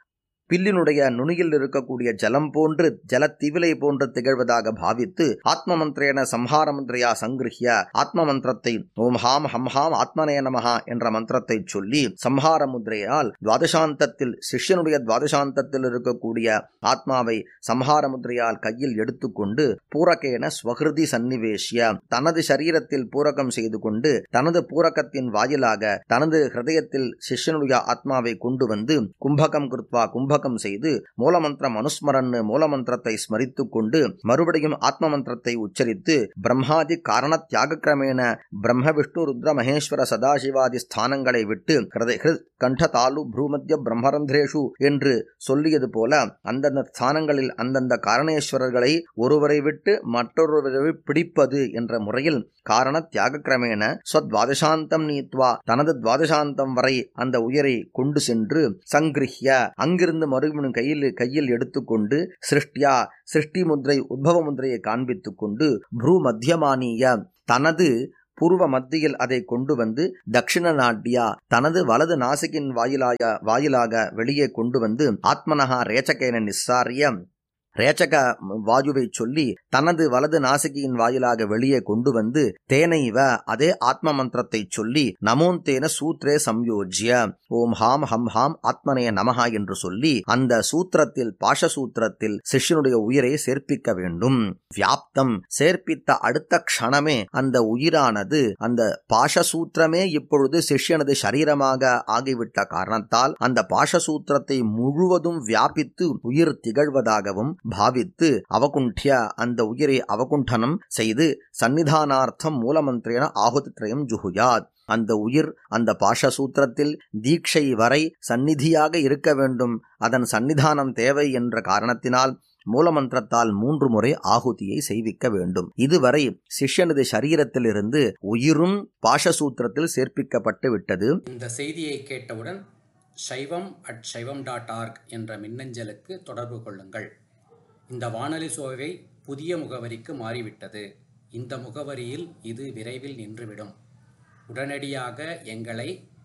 பில்லினுடைய நுனியில் இருக்கக்கூடிய ஜலம் போன்று ஜலத்திவிலை போன்று திகழ்வதாக பாவித்து ஆத்ம மந்திரேன சம்ஹார மந்திரையா சங்கிருஹ்ய ஆத்ம மந்திரத்தை ஓம் ஹாம் ஹம் ஹாம் ஆத்மனே நமஹா என்ற மந்திரத்தை சொல்லி சம்ஹார முத்திரையால் துவாதசாந்தத்தில் சிஷ்யனுடைய துவாதசாந்தத்தில் இருக்கக்கூடிய ஆத்மாவை சம்ஹார முத்திரையால் கையில் எடுத்துக்கொண்டு பூரகேன ஸ்வகிருதி சன்னிவேஷ்ய தனது சரீரத்தில் பூரகம் செய்து கொண்டு தனது பூரகத்தின் வாயிலாக தனது ஹிருதயத்தில் சிஷ்யனுடைய ஆத்மாவை கொண்டு வந்து கும்பகம் கிருத்வா கும்பகம் செய்து மூலமந்திரம் அனுஸ்மரன் மூலமந்திரத்தை ஸ்மரித்து கொண்டு மறுபடியும் ஆத்ம மந்திரத்தை உச்சரித்து பிரம்மாதி காரண தியாக கிரமேண பிரம்ம விஷ்ணு ருத்ர மகேஸ்வர சதாசிவாதி ஸ்தானங்களை விட்டு கண்ட தாலு ப்ரூமத்திய பிரம்மரந்திரேஷு என்று சொல்லியது போல அந்தந்த ஸ்தானங்களில் அந்தந்த காரணேஸ்வரர்களை ஒருவரை விட்டு மற்றொருவரை பிடிப்பது என்ற முறையில் காரண தியாக கிரமேண ஸ்வத்வாதசாந்தம் நீத்வா தனது துவாதசாந்தம் வரை அந்த உயிரை கொண்டு சென்று சங்கிருஹ்ய அங்கிருந்து மறுபடியும் கையில் கையில் எடுத்துக்கொண்டு சிருஷ்டியா சிருஷ்டி முத்ரை உத்பவ முத்ரையை காண்பித்துக் கொண்டு ப்ரூ மத்தியமானிய தனது பூர்வ மத்தியில் அதை கொண்டு வந்து தட்சிண நாட்டியா தனது வலது நாசிகின் வாயிலாக வாயிலாக வெளியே கொண்டு வந்து ஆத்மனஹா ரேச்சகேன நிஸ்ஸாரிய ரேச்சக வாயுவை சொல்லி தனது வலது நாசிகியின் வாயிலாக வெளியே கொண்டு வந்து தேனைவ அதே ஆத்ம மந்திரத்தை சொல்லி நமோந்தேன சூத்ரே சம்யோஜ்ய ஓம் ஹாம் ஹம் ஹாம் ஆத்மனே நமஹா என்று சொல்லி அந்த சூத்திரத்தில் பாஷசூத்திரத்தில் சிஷ்யனுடைய உயிரை சேர்ப்பிக்க வேண்டும். வியாப்தம் சேர்ப்பித்த அடுத்த க்ஷணமே அந்த உயிரானது அந்த பாஷசூத்திரமே இப்பொழுது சிஷ்யனது சரீரமாக ஆகிவிட்ட காரணத்தால் அந்த பாஷசூத்திரத்தை முழுவதும் வியாபித்து உயிர் திகழ்வதாகவும் பாவித்து அவகுண்டிய அந்த உயிரை அவகுண்டனம் செய்து சன்னிதானார்த்தம் மூலமந்திரேன ஆகுதித்ரயம் ஜுஹுயாத் அந்த உயிர் அந்த பாஷசூத்திரத்தில் தீட்சை வரை சந்நிதியாக இருக்க வேண்டும். அதன் சன்னிதானம் தேவை என்ற காரணத்தினால் மூலமந்திரத்தால் மூன்று முறை ஆகுதியை செய்விக்க வேண்டும். இதுவரை சிஷ்யனது சரீரத்திலிருந்து உயிரும் பாஷசூத்திரத்தில் சேர்ப்பிக்கப்பட்டு விட்டது. இந்த செய்தியை கேட்டவுடன் சைவம் அட் சைவம் டாட் ஆர்க் என்ற மின்னஞ்சலுக்கு தொடர்பு கொள்ளுங்கள். இந்த வானொலி சோவை புதிய முகவரிக்கு மாறிவிட்டது. இந்த முகவரியில் இது விரைவில் நின்றுவிடும். உடனடியாக எங்களை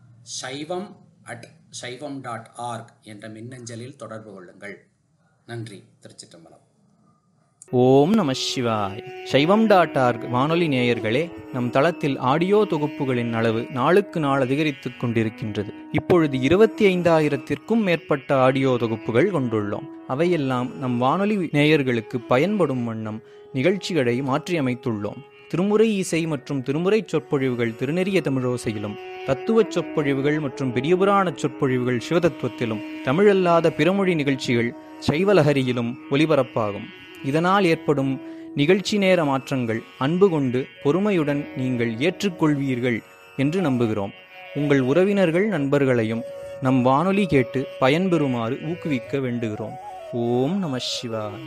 சைவம் அட் சைவம் டாட் ஆர்க் என்ற மின்னஞ்சலில் தொடர்பு கொள்ளுங்கள். நன்றி. திருச்சிற்றம்பலம். ஓம் நம சிவாய். சைவம் டாட் ஆர்க் வானொலி நேயர்களே, நம் தளத்தில் ஆடியோ தொகுப்புகளின் அளவு நாளுக்கு நாள் அதிகரித்துக் கொண்டிருக்கின்றது. இப்பொழுது இருபத்தி ஐந்தாயிரத்திற்கும் மேற்பட்ட ஆடியோ தொகுப்புகள் கொண்டுள்ளோம். அவையெல்லாம் நம் வானொலி நேயர்களுக்கு பயன்படும் வண்ணம் நிகழ்ச்சிகளை மாற்றியமைத்துள்ளோம். திருமுறை இசை மற்றும் திருமுறை சொற்பொழிவுகள் திருநெறிய தமிழோசையிலும், தத்துவ சொற்பொழிவுகள் மற்றும் பெரியபுராண சொற்பொழிவுகள் சிவதத்துவத்திலும், தமிழல்லாத பிறமொழி நிகழ்ச்சிகள் சைவலஹரியிலும் ஒலிபரப்பாகும். இதனால் ஏற்படும் நிகழ்ச்சி நேர மாற்றங்கள் அன்பு கொண்டு பொறுமையுடன் நீங்கள் ஏற்றுக்கொள்வீர்கள் என்று நம்புகிறோம். உங்கள் உறவினர்கள் நண்பர்களையும் நம் வானொலி கேட்டு பயன்பெறுமாறு ஊக்குவிக்க வேண்டுகிறோம். ஓம் நம சிவாய்.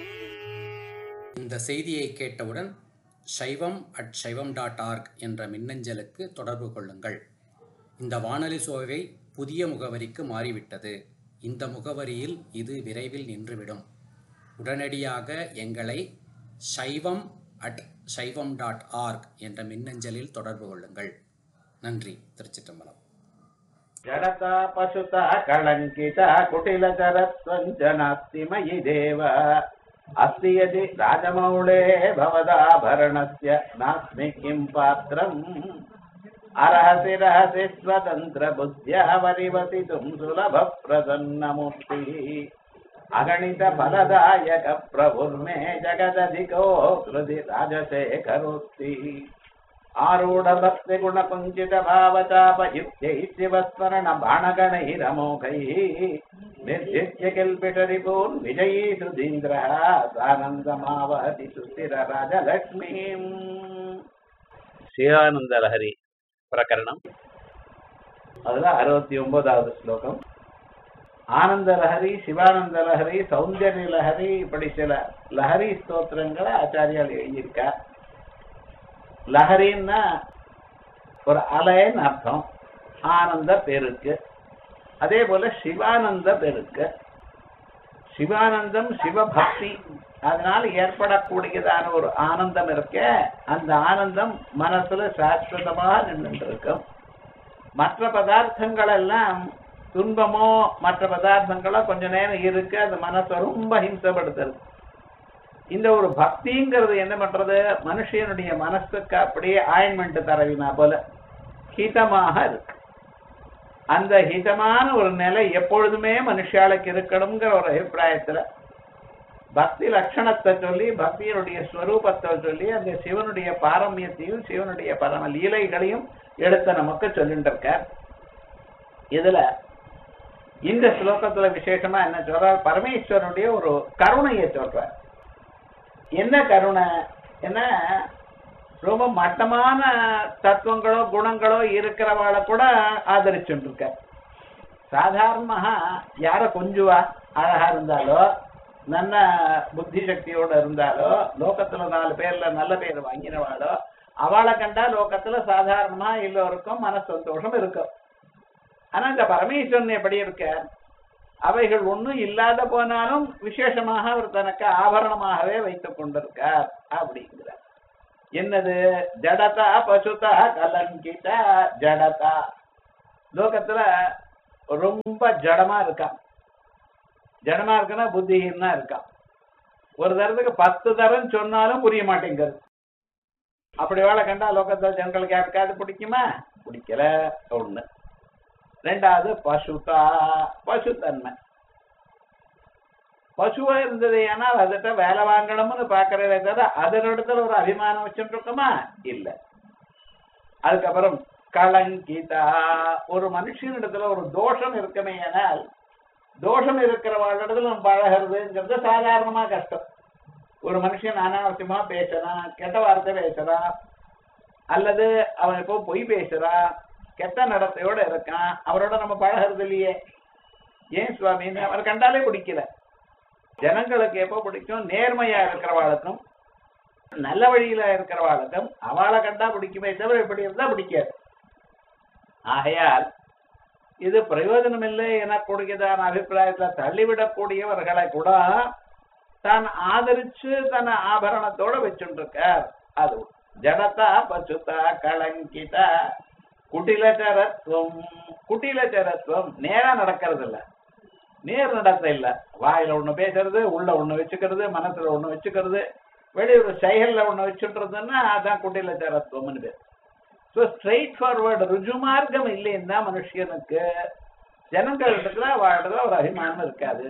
இந்த செய்தியை கேட்டவுடன் சைவம் அட் சைவம் டாட் ஆர்க் என்ற மின்னஞ்சலுக்கு தொடர்பு கொள்ளுங்கள். இந்த வானொலி சோவை புதிய முகவரிக்கு மாறிவிட்டது. இந்த முகவரியில் இது விரைவில் நின்றுவிடும். உடனடியாக எங்களை சைவம் அட் சைவம் டாட் ஆர்க் என்ற மின்னஞ்சலில் தொடர்பு கொள்ளுங்கள். நன்றி. திருச்சிற்றம்பலம். ஜடதா பசுதா கலங்கிதா குட்டிலகரத்வஞ்சனாஸ்தி மயி தேவ அஸ்தி யதி ராஜமௌளே பவதாபரணஸ்ய நாஸ்மி கிம் பாத்ரம் அரஹசி ரஹசி ஸ்வதந்திர புத்யா வரிவசிதும் சுலப பிரசன்னமூர்த்தி அகணித பலதாயக பிரபுர்மே ஜகததிகோ கிருதி ராஜசேகரோக்தி ஆரூಢ பக்தி குண குஞ்சித பாவதாபயுக்தை சிவஸ்மரண பாணகணைரமோகை निर्जित्य किल्पिटरिपून् विजयी सुधीन्द्रः सानन्दमावहति सुस्थिर राजलक्ष्मीम्. சிவானந்த லஹரி பிரகரணம். அதுல அறுபத்தி ஒன்பதாவது ஸ்லோகம். ஆனந்த லஹரி, சிவானந்த லஹரி, சௌந்தர்ய லஹரி, இப்படி சில லஹரி ஸ்தோத்திரங்களை ஆச்சாரியால் எழுதியிருக்கார். லஹரின்னா ஒரு அலைன்னு அர்த்தம், ஆனந்த பெருக்கு. அதே போல சிவானந்த பெருக்கு. சிவானந்தம் சிவபக்தி, அதனால ஏற்படக்கூடியதான ஒரு ஆனந்தம் இருக்க, அந்த ஆனந்தம் மனசுல சாஸ்வதமாக நின்று இருக்கும். மற்ற பதார்த்தங்கள் எல்லாம் துன்பமோ மற்ற பதார்த்தங்களோ கொஞ்ச நேரம் இருக்கு, அது மனசை ரொம்ப ஹிம்சப்படுத்துறது. இந்த ஒரு பக்திங்கிறது என்ன பண்றது, மனுஷனுடைய மனசுக்கு அப்படியே ஆயின்மெண்ட் தரவினா போல ஹிதமாக இருக்கு. அந்த ஹிதமான ஒரு நிலை எப்பொழுதுமே மனுஷாளுக்கு இருக்கணுங்கிற ஒரு அபிப்பிராயத்துல பக்தி லட்சணத்தை சொல்லி, பக்தியினுடைய ஸ்வரூபத்தை சொல்லி, அந்த சிவனுடைய பாரமியத்தையும் சிவனுடைய பரம லீலைகளையும் எடுத்த நமக்கு சொல்லிட்டு இருக்க. இதுல இந்த ஸ்லோகத்துல விசேஷமா என்ன சொல்றார், பரமேஸ்வரனுடைய ஒரு கருணையை சொல்றார். என்ன கருணை, என்ன ரொம்ப மட்டமான தத்துவங்களோ குணங்களோ இருக்கிறவாளை கூட ஆதரிச்சுட்டு இருக்க. சாதாரணமாக யார கொஞ்சுவா, அழகா இருந்தாலோ நல்ல புத்தி சக்தியோட இருந்தாலோ லோகத்துல நாலு பேர்ல நல்ல பேர் வாங்கினவாளோ அவளை கண்டா லோகத்துல சாதாரணமா எல்லோருக்கும் மன சந்தோஷம் இருக்கும். ஆனா இந்த பரமேஸ்வரன் எப்படி இருக்க, அவைகள் ஒண்ணும் இல்லாத போனாலும் விசேஷமாக அவர் தனக்கு ஆபரணமாகவே வைத்துக் கொண்டிருக்கார் அப்படிங்கிறார். என்னது, ஜடதா பசுதா கலங்கிதா. ஜடதா லோகத்துல ரொம்ப ஜடமா இருக்கான். ஜடமா இருக்குன்னா புத்திஹீனா இருக்கான். ஒரு தரத்துக்கு பத்து தரம் சொன்னாலும் புரிய மாட்டேங்கிறது. அப்படி வேலை கண்டா லோகத்துல ஜனங்களுக்கு யாருக்காவது பிடிக்குமா, பிடிக்கல. ஒண்ணு. ரெண்டாவது பசுதா, பசுத்தன்மை. பசுவா இருந்தது ஏன்னா அதுகிட்ட வேலை வாங்கணும்னு பாக்குறதே தவிர அதனிடத்துல ஒரு அபிமானம் வச்சுட்டு இருக்கோமா, இல்ல. அதுக்கப்புறம் கலங்கிதா, ஒரு மனுஷனிடத்துல ஒரு தோஷம் இருக்குமே, ஆனால் தோஷம் இருக்கிறவர்களிடத்துல நம்ம பழகிறதுங்கிறது சாதாரணமா கஷ்டம். ஒரு மனுஷன் அனாவசியமா பேசுறான், கெட்ட வார்த்தை பேசுறான், அல்லது அவன் இப்போ பொய் பேசுறான், கெட்ட நடத்தையோட இருக்கான், அவரோட நம்ம பழகிறது இல்லையே. ஏன் சுவாமின்னு அவர் கண்டாலே பிடிக்கல. ஜனங்களுக்கு எப்போ பிடிக்கும், நேர்மையா இருக்கிறவாளுக்கும் நல்ல வழியில இருக்கிறவாளுக்கும் அவளை கண்டா பிடிக்குமே தவிர இப்படி இருந்தா பிடிக்காது. ஆகையால் இது பிரயோஜனம் இல்லை எனக்கூடியதான அபிப்பிராயத்துல தள்ளிவிடக்கூடியவர்களை கூட தான் ஆதரிச்சு தன் ஆபரணத்தோட வச்சுட்டு இருக்கார். அது ஜடதா பசுதா கலங்கிதா. குட்டிலச்சரத்துவம், குட்டிலச்சரத்துவம் நேரா நடக்கிறது இல்ல, நேர் நடத்த இல்ல. வாயில ஒண்ணு பேசுறது, உள்ள ஒண்ணு வச்சுக்கிறது, மனசுல ஒண்ணு வச்சுக்கிறது, வெளியூர் செயல்ல ஒண்ணு வச்சுட்டுறதுன்னா அதான் குட்டிலச்சரத்துவம்னு பேர். ஸோ ஸ்ட்ரெயிட் ஃபார்வர்டு ருஜு மார்க்கம் இல்லைன்னா மனுஷனுக்கு ஜனங்களுக்கு வாழ்றதுல ஒரு அபிமானம் இருக்காது.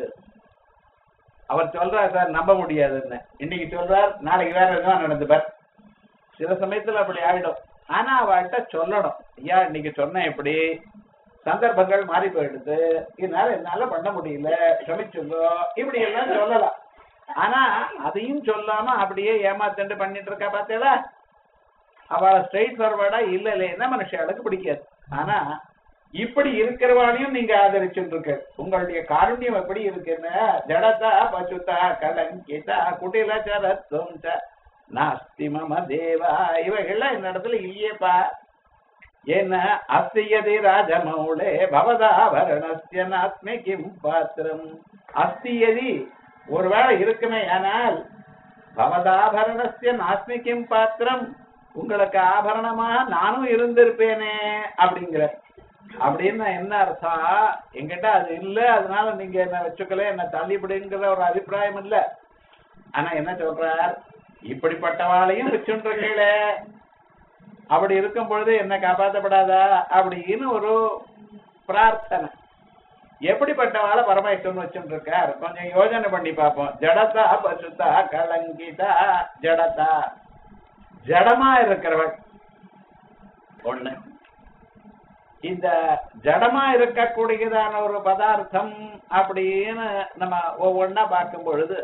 அவர் சொல்றார் சார் நம்ப முடியாதுன்னு, இன்னைக்கு சொல்றார் நாளைக்கு வேற எதுவும் நடந்துப்பார். சில சமயத்துல அப்படி ஆயிடும். ஆனா அவள்கிட்ட சொல்லணும், ஐயா இன்னைக்கு சொன்ன எப்படி சந்தர்ப்பங்கள் மாறி போயிடுது, இதனால என்னால பண்ண முடியல, க்ஷமிச்சுங்கோ, இப்படி எல்லாம் சொல்லலாம். ஆனா அதையும் சொல்லாம அப்படியே ஏமாத்தண்டு பண்ணிட்டு இருக்கா பார்த்தீங்களா, அவளை ஸ்ட்ரெயிட் ஃபார்வர்டா இல்ல இல்லைன்னா மனுஷாளுக்கு பிடிக்காது. ஆனா இப்படி இருக்கிறவாளையும் நீங்க ஆதரிச்சுட்டு இருக்க. உங்களுடைய காருண்யம் எப்படி இருக்குன்னு, ஜடதா பசுதா கலங்கிதா குட்டிலச்சரத்துவம் நாஸ்தி மம தேவா, இவைகள்லாம் இந்த இடத்துல இல்லையேப்பா. என்ன அஸ்தியதி ராஜமௌளே பவதாபரணஸ்ய நாஸ்மி கிம் பாத்திரம். அஸ்தியதி ஒருவேளை இருக்குமே, ஆனால் பவதாபரணஸ்ய நாஸ்மி கிம் பாத்திரம், உங்களுக்கு ஆபரணமா நானும் இருந்திருப்பேனே அப்படிங்கிற. அப்படின்னு என்ன அர்த்தம், என்கிட்ட அது இல்ல அதனால நீங்க என்ன வச்சுக்கல, என்ன தள்ளிவிடுங்கிற ஒரு அபிப்பிராயம் இல்ல. ஆனா என்ன சொல்றார், இப்படிப்பட்டவாளையும் வச்சுருக்கீங்களே, அப்படி இருக்கும் பொழுது என்ன காப்பாற்றப்படாதா அப்படின்னு ஒரு பிரார்த்தனை. எப்படிப்பட்டவாளை பரமேஸ்வரன் வச்சுட்டு இருக்கார், கொஞ்சம் யோஜனை பண்ணி பார்ப்போம். ஜடதா பசுதா கலங்கிதா. ஜடதா ஜடமா இருக்கிறவன் ஒண்ணு. இந்த ஜடமா இருக்கக்கூடியதான ஒரு பதார்த்தம் அப்படின்னு நம்ம ஒவ்வொன்னா பார்க்கும் பொழுது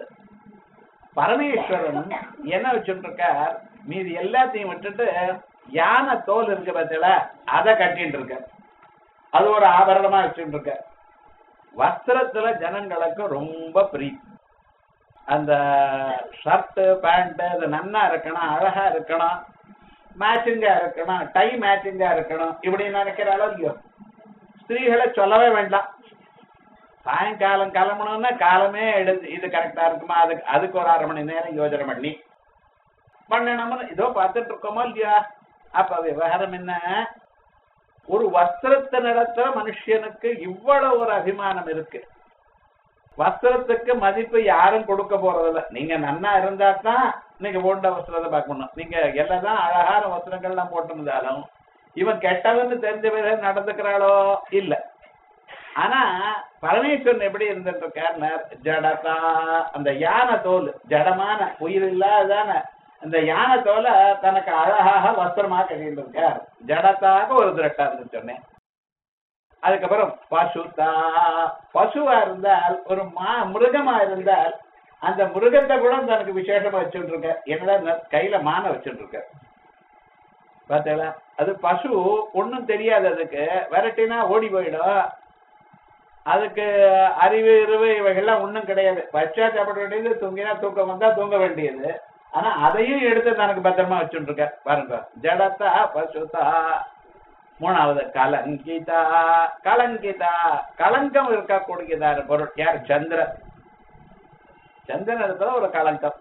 பரமேஸ்வரன் என்ன வச்சுட்டு இருக்கார், மீது எல்லாத்தையும் விட்டுட்டு யானை தோல் இருக்கு பார்த்தீங்களா, அதை கட்டிட்டு இருக்க, அது ஒரு ஆபரணமா வச்சுட்டு இருக்க. வஸ்திரத்துல ஜனங்களுக்கு ரொம்ப பிரீத்தி. அந்த ஷர்ட் பேண்ட் அது நன்னா இருக்கணும், அழகா இருக்கணும், மேட்சிங்கா இருக்கணும், டை மேட்சிங்கா இருக்கணும், இப்படி நினைக்கிறாளோ இல்லையோ. ஸ்திரீகளை சொல்லவே வேண்டாம். சாயங்காலம் கிளம்பணும்னா காலமே எடுத்து இது கரெக்டா இருக்குமா, அதுக்கு அதுக்கு ஒரு அரை மணி நேரம் யோஜனை பண்ணி பண்ணணும்னு இதோ பார்த்துட்டு இருக்கோமோ இல்லையா. அப்ப விவகாரம் என்ன, ஒரு வஸ்திரத்தை நடத்த மனுஷனுக்கு இவ்வளவு ஒரு அபிமானம் இருக்கு. வஸ்திரத்துக்கு மதிப்பு யாரும் கொடுக்க போறதில்ல. நீங்க நன்னா இருந்தா தான் நீங்க போட்ட வஸ்திரத்தை பார்க்கணும். நீங்க எல்லாம் அழகான வஸ்திரங்கள்லாம் போட்டிருந்தாலும் இவன் கெட்டவன்னு தெரிஞ்ச பிறகு நடந்துக்கிறாளோ இல்ல. ஆனா பரமேஸ்வரன் எப்படி இருந்துட்டு இருக்காருன்னா ஜடதா, அந்த யானை தோல், ஜடமான உயிர் இல்லாதான அந்த யானை தோலை தனக்கு அழகாக வஸ்திரமா கட்டிட்டு இருக்கார். ஜடத்தாக ஒரு திரட்டா இருந்து சொன்னேன். அதுக்கப்புறம் பசுதா, பசுவா இருந்தால் ஒரு மா மிருகமா இருந்தால் அந்த மிருகத்தை கூட தனக்கு விசேஷமா வச்சுட்டு இருக்க. என்னடா கையில மான வச்சுட்டு இருக்க பார்த்தீங்களா? அது பசு, ஒன்னும் தெரியாது, அதுக்கு விரட்டினா ஓடி போயிடும். அதுக்கு அறிவு இருவு இவைகள்லாம் ஒன்றும் கிடையாது. பச்சா சாப்பிட வேண்டியது, தூங்கினா தூக்கம் வந்தா தூங்க வேண்டியது. ஆனா அதையும் எடுத்து தனக்கு பத்திரமா வச்சுட்டு இருக்க பாருங்க. ஜடத்தா பசுதா. மூணாவது கலங்கிதா. கலங்கிதா, கலங்கம் இருக்கக்கூடியதான பொருள் யார்? சந்திரன். சந்திரன் இருக்கிற ஒரு கலங்கம்.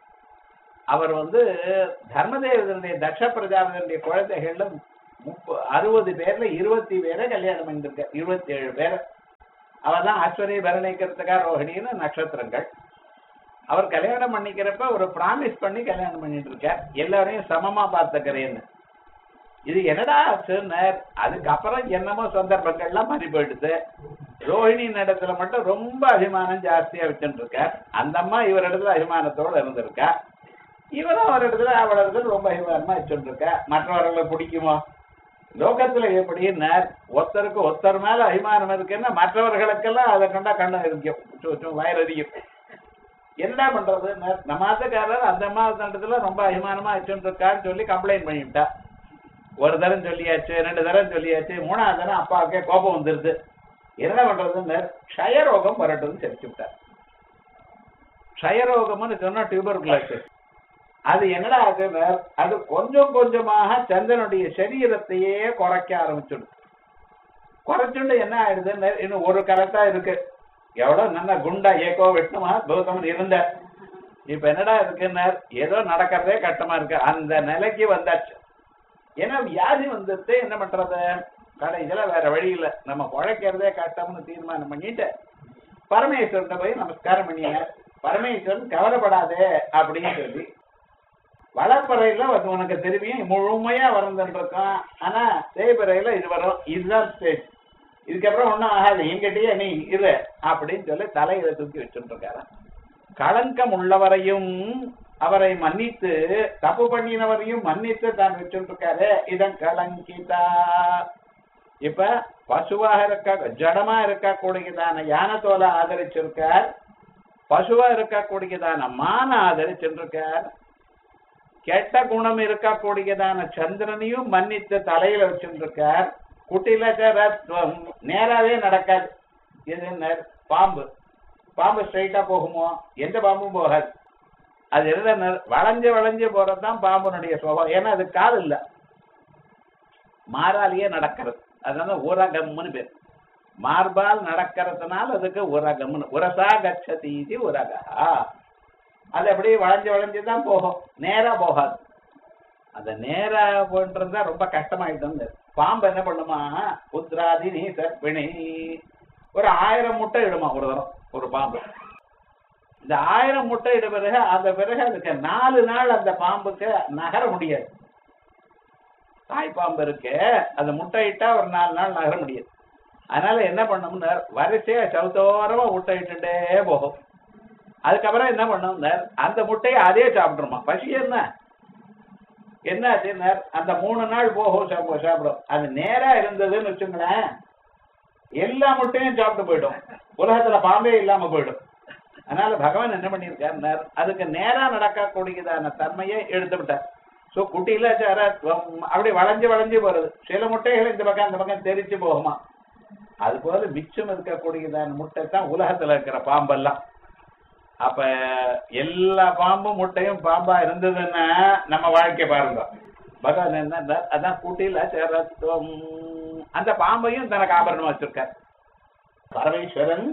அவர் வந்து தர்மதேவனுடைய தக்ஷ பிரஜாபதியுடைய குழந்தைகள்ல முப்ப அறுபது பேர்ல இருபத்தி பேரை கல்யாணம் பண்ணிருக்க. இருபத்தி ஏழு பேரை. அவர் தான் ஆஸ்வரிய பரணிக்கிறதுக்கா ரோஹிணின்னு நட்சத்திரங்கள். அவர் கல்யாணம் பண்ணிக்கிறப்ப ஒரு பிராமிஸ் பண்ணி கல்யாணம் பண்ணிட்டு இருக்கார், எல்லாரையும் சமமா பார்த்துக்கிறேன்னு. இது என்னடா ஆச்சுன்னார். அதுக்கப்புறம் என்னமோ சந்தர்ப்பங்கள்லாம் மாறி போயிடுது. ரோஹிணி இடத்துல மட்டும் ரொம்ப அபிமானம் ஜாஸ்தியா வச்சுட்டு இருக்கார். அந்த அம்மா இவர் இடத்துல அபிமானத்தோடு இருந்திருக்கா. இவரும் ஒரு இடத்துல அவள் இடத்துல ரொம்ப அபிமானமா வச்சுட்டு இருக்கா. மற்றவர்களை பிடிக்குமோ? லோகத்துல எப்படின்னா ஒருத்தருக்கு ஒருத்தர் மேல அபிமானம் இருக்குன்னா மற்றவர்களுக்கெல்லாம் அதை கண்டா கண்ணு இருக்கும், வயரதியும். என்ன பண்றது? நம்ம மாதக்காரர் அந்த மாதத்துல ரொம்ப அபிமானமா வச்சுட்டு இருக்கான்னு சொல்லி கம்ப்ளைண்ட் பண்ணிவிட்டா. ஒரு தரம் சொல்லியாச்சு, ரெண்டு தரம் சொல்லியாச்சு, மூணாவது தரம் அப்பாவுக்கே கோபம் வந்துருது. என்ன பண்றதுன்னு க்ஷயரோகம் வரட்டும்னு தெரிச்சு விட்டார். க்ஷயரோகம்னு சொன்னா டியூபர்குலோசிஸ். அது என்னடா ஆகுது? அது கொஞ்சம் கொஞ்சமாக சந்திரனுடைய சரீரத்தையே குறைக்க ஆரம்பிச்சுடும். குறைச்சுண்டு என்ன ஆயிடுது? இன்னும் ஒரு கரெக்டா இருக்கு, எவ்வளவு நல்லா குண்டா ஏகோ வெட்டமா கௌதமன் இருந்த, இப்ப என்னடா இருக்குன்னு ஏதோ நடக்கிறதே கட்டமா இருக்கு. அந்த நிலைக்கு வந்தாச்சு. ஏன்னா வியாதி வந்துட்டு என்ன பண்றது? கடைசியில வேற வழி இல்லை, நம்ம குழைக்கிறதே கட்டம்னு தீர்மானம் பண்ணிட்டு பரமேஸ்வரன் போய் நமஸ்காரம் பண்ணிய. பரமேஸ்வரன் கவலைப்படாதே அப்படின்னு சொல்லி வளர்ப்பறையில வந்து உனக்கு திரும்பியும் முழுமையா வளர்ந்துருக்கான். ஆனா தேய்பறையில இது வரும், இதுதான் ஸ்டேஜ், இதுக்கப்புறம் ஒன்னும் ஆகாது, எங்கிட்டயே நீ இரு அப்படின்னு சொல்லி தலையில தூக்கி வச்சுட்டு இருக்காரு. களங்கம் உள்ளவரையும் அவரை மன்னித்து, தப்பு பண்ணினவரையும் மன்னித்து தான் வச்சுட்டு இருக்காரு. இதன் கலங்கிதா. இப்ப பசுவாக இருக்க ஜடமா இருக்கக்கூடியதான யானை தோலை ஆதரிச்சிருக்கார். பசுவா இருக்கக்கூடியதான மான ஆதரிச்சிருக்கார். கெட்ட குணம் இருக்கக்கூடியதான சந்திரனையும் மன்னித்து தலையில வச்சுருக்கார். குட்டிலச்சரத்துவம் நேராவே நடக்காது. இது பாம்பு, பாம்பு ஸ்ட்ரைட்டா போகுமோ? எந்த பாம்பும் போகாது. அது என்ன வளைஞ்சு வளைஞ்சு போறதுதான் பாம்புனுடைய சுபாவம். ஏன்னா அது கால் இல்ல, மாறாலேயே நடக்கிறது. அதனால உரகம்னு பேர். மார்பால் நடக்கிறதுனால அதுக்கு உரகம்னு. உரசா கச்சதீதி உரகா. அது அப்படியே வளைஞ்சு வளைஞ்சுதான் போகும், நேரா போகாது. அந்த நேரா போன்றதா ரொம்ப கஷ்டமாயிட்டு. பாம்பு என்ன பண்ணுமா? புத்ராதி நீ சர்ப்பிணி ஒரு ஆயிரம் முட்டை இடுமா ஒரு தரம் ஒரு பாம்பு. இந்த ஆயிரம் முட்டை இட பிறகு அந்த பிறகு அதுக்கு நாலு நாள் அந்த பாம்புக்கு நகர முடியாது. தாய் பாம்பு இருக்கு, அந்த முட்டை இட்டா ஒரு நாலு நாள் நகர முடியாது. அதனால என்ன பண்ணோம்னா வரிசையா சவுத்தோரமா முட்டை இட்டுட்டே போகும். அதுக்கப்புறம் என்ன பண்ணோம்? அந்த முட்டையை அதே சாப்பிட்டுருமா. பசி என்ன என்னாச்சு? அந்த மூணு நாள் போகும் சாப்பிடும். அது நேரா இருந்ததுன்னு வச்சுங்களேன், எல்லா முட்டையும் சாப்பிட்டு போயிடும், உலகத்துல பாம்பே இல்லாம போயிடும். அதனால பகவான் என்ன பண்ணியிருக்கார்? அதுக்கு நேரா நடக்கக்கூடியதான தன்மையை எடுத்து விட்டார். சோ குட்டியில அப்படி வளைஞ்சு வளைஞ்சு போறது. சில முட்டைகள் இந்த பக்கம் அந்த பக்கம் தெரிச்சு போகுமா. அது போல மிச்சம் இருக்கக்கூடியதான முட்டை தான் உலகத்துல இருக்கிற பாம்பெல்லாம். அப்ப எல்லா பாம்பும் முட்டையும் பாம்பா இருந்ததுன்னா நம்ம வாழ்க்கை பாருங்க. பகவான் என்ன அதான் கூட்டில சேரத்துவம். அந்த பாம்பையும் தனக்கு ஆபரணமா வச்சிருக்கார் பரமேஸ்வரன்.